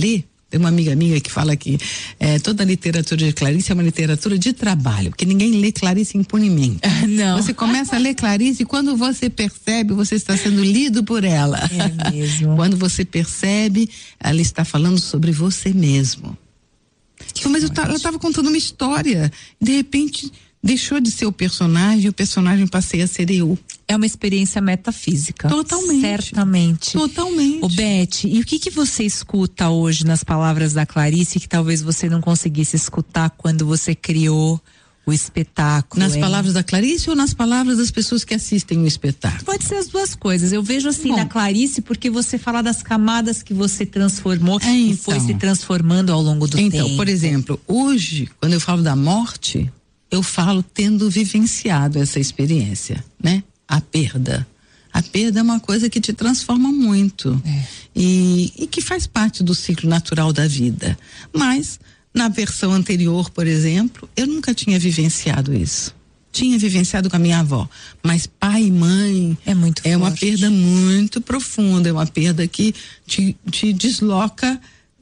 E: Tem uma amiga minha que fala que é, toda a literatura de Clarice é uma literatura de trabalho, porque ninguém lê Clarice impunemente.
D: Não.
E: Você começa a ler Clarice e quando você percebe, você está sendo lido por ela.
D: É mesmo.
E: Quando você percebe, ela está falando sobre você mesmo. Então, mas eu ta, ela estava contando uma história, de repente deixou de ser o personagem e o personagem passei a ser eu.
D: É uma experiência metafísica.
E: Totalmente.
D: Certamente.
E: Totalmente.
D: Ô Beth, e o que que você escuta hoje nas palavras da Clarice que talvez você não conseguisse escutar quando você criou o espetáculo?
E: Nas
D: hein?
E: palavras da Clarice ou nas palavras das pessoas que assistem o espetáculo?
D: Pode ser as duas coisas. Eu vejo assim
E: Bom,
D: na Clarice porque você fala das camadas que você transformou
E: é,
D: e
E: então,
D: foi se transformando ao longo do
E: então,
D: tempo.
E: por exemplo, hoje, quando eu falo da morte, eu falo tendo vivenciado essa experiência, né? A perda. A perda é uma coisa que te transforma muito.
D: É.
E: E, e que faz parte do ciclo natural da vida. Mas, na versão anterior, por exemplo, eu nunca tinha vivenciado isso. Tinha vivenciado com a minha avó. Mas pai e mãe
D: é muito
E: é uma
D: forte.
E: perda muito profunda. É uma perda que te, te desloca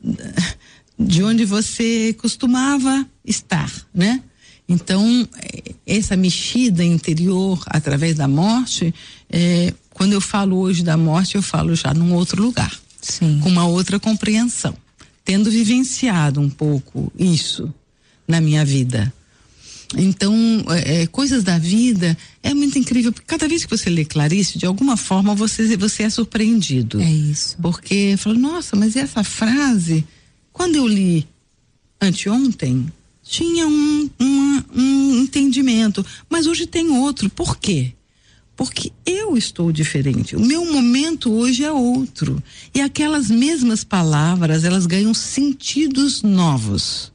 E: de onde você costumava estar, né? Então, essa mexida interior através da morte, é, quando eu falo hoje da morte, eu falo já num outro lugar.
D: Sim.
E: Com uma outra compreensão. Tendo vivenciado um pouco isso na minha vida. Então, é, coisas da vida é muito incrível, porque cada vez que você lê Clarice, de alguma forma você, você é surpreendido.
D: É isso.
E: Porque, fala, nossa, mas essa frase, quando eu li anteontem, tinha um, um, um entendimento, mas hoje tem outro. Por quê? Porque eu estou diferente. O meu momento hoje é outro. E aquelas mesmas palavras, elas ganham sentidos novos.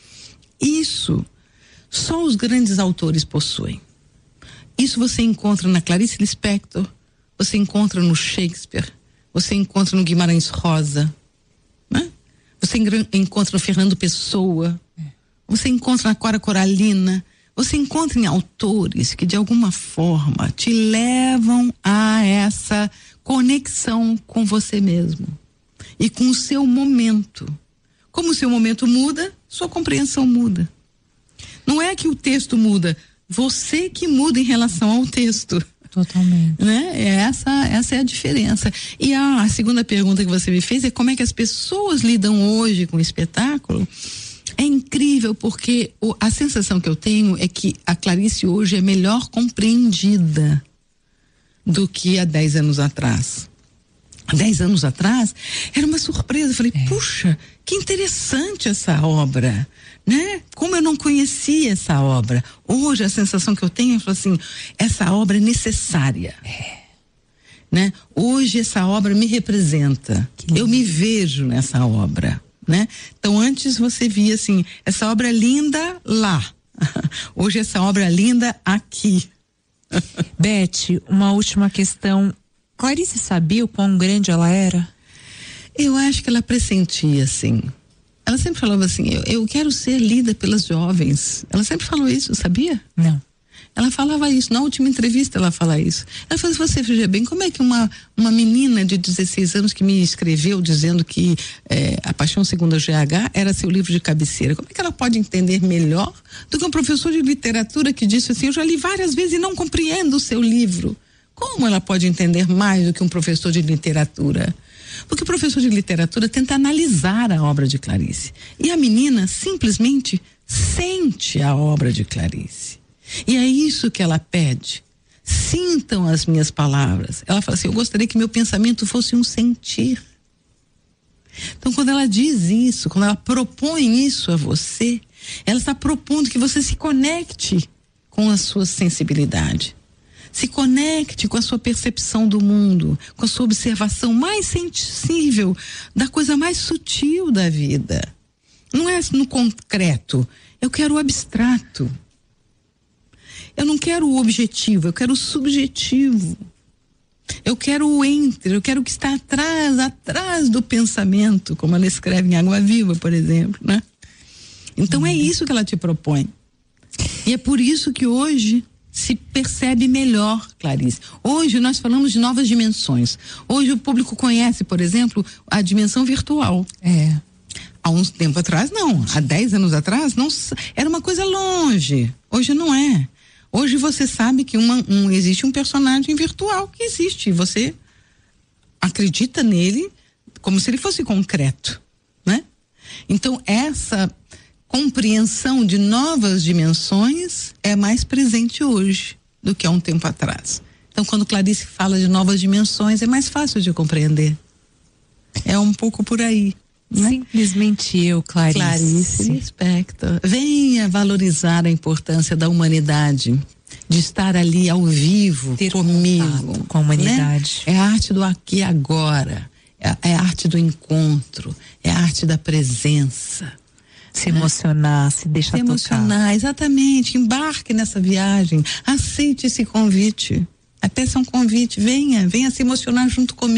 E: Isso só os grandes autores possuem. Isso você encontra na Clarice Lispector, você encontra no Shakespeare, você encontra no Guimarães Rosa, né? Você encontra no Fernando Pessoa, você encontra na Cora Coralina, você encontra em autores que de alguma forma te levam a essa conexão com você mesmo e com o seu momento. Como o seu momento muda, sua compreensão muda. Não é que o texto muda, você que muda em relação ao texto.
D: Totalmente.
E: Né? Essa, essa é a diferença. E a, a segunda pergunta que você me fez é como é que as pessoas lidam hoje com o espetáculo. É incrível porque o, a sensação que eu tenho é que a Clarice hoje é melhor compreendida do que há dez anos atrás. Há dez anos atrás era uma surpresa. Eu falei, é. puxa, que interessante essa obra, né? Como eu não conhecia essa obra. Hoje a sensação que eu tenho é assim, essa obra é necessária. É. Né? Hoje essa obra me representa. Eu me vejo nessa obra. Né? Então antes você via assim, essa obra é linda lá, hoje essa obra é linda aqui.
D: Beth, uma última questão, Clarice sabia o quão grande ela era?
E: Eu acho que ela pressentia assim, ela sempre falava assim, eu, eu quero ser lida pelas jovens, ela sempre falou isso, sabia?
D: Não.
E: Ela falava isso, na última entrevista ela fala isso. Ela falou, se você veja bem, como é que uma, uma menina de dezesseis anos que me escreveu dizendo que eh, A Paixão Segundo a G H era seu livro de cabeceira, como é que ela pode entender melhor do que um professor de literatura que disse assim, eu já li várias vezes e não compreendo o seu livro. Como ela pode entender mais do que um professor de literatura? Porque o professor de literatura tenta analisar a obra de Clarice. E a menina simplesmente sente a obra de Clarice. E é isso que ela pede. Sintam as minhas palavras. Ela fala assim, eu gostaria que meu pensamento fosse um sentir. Então, quando ela diz isso, quando ela propõe isso a você, ela está propondo que você se conecte com a sua sensibilidade. Se conecte com a sua percepção do mundo, com a sua observação mais sensível da coisa mais sutil da vida. Não é no concreto, eu quero o abstrato. Eu não quero o objetivo, eu quero o subjetivo. Eu quero o entre, eu quero o que está atrás, atrás do pensamento, como ela escreve em Água Viva, por exemplo, né? Então é isso que ela te propõe. E é por isso que hoje se percebe melhor, Clarice. Hoje nós falamos de novas dimensões. Hoje o público conhece, por exemplo, a dimensão virtual.
D: É.
E: há uns tempo atrás, não. Há dez anos atrás, não, era uma coisa longe. Hoje não é. Hoje você sabe que uma, um, existe um personagem virtual que existe. Você acredita nele como se ele fosse concreto, né? Então, essa compreensão de novas dimensões é mais presente hoje do que há um tempo atrás. Então, quando Clarice fala de novas dimensões, é mais fácil de compreender. É um pouco por aí. Né?
D: Simplesmente eu, Clarice.
E: Clarice Lispector. Venha valorizar a importância da humanidade, de estar ali ao vivo
D: ter
E: comigo.
D: Com a humanidade.
E: Né? É a arte do aqui e agora. É, é a arte do encontro. É a arte da presença.
D: Se emocionar, se deixar
E: se emocionar,
D: tocar.
E: Exatamente. Embarque nessa viagem. Aceite esse convite. Até ser um convite. Venha, venha se emocionar junto comigo.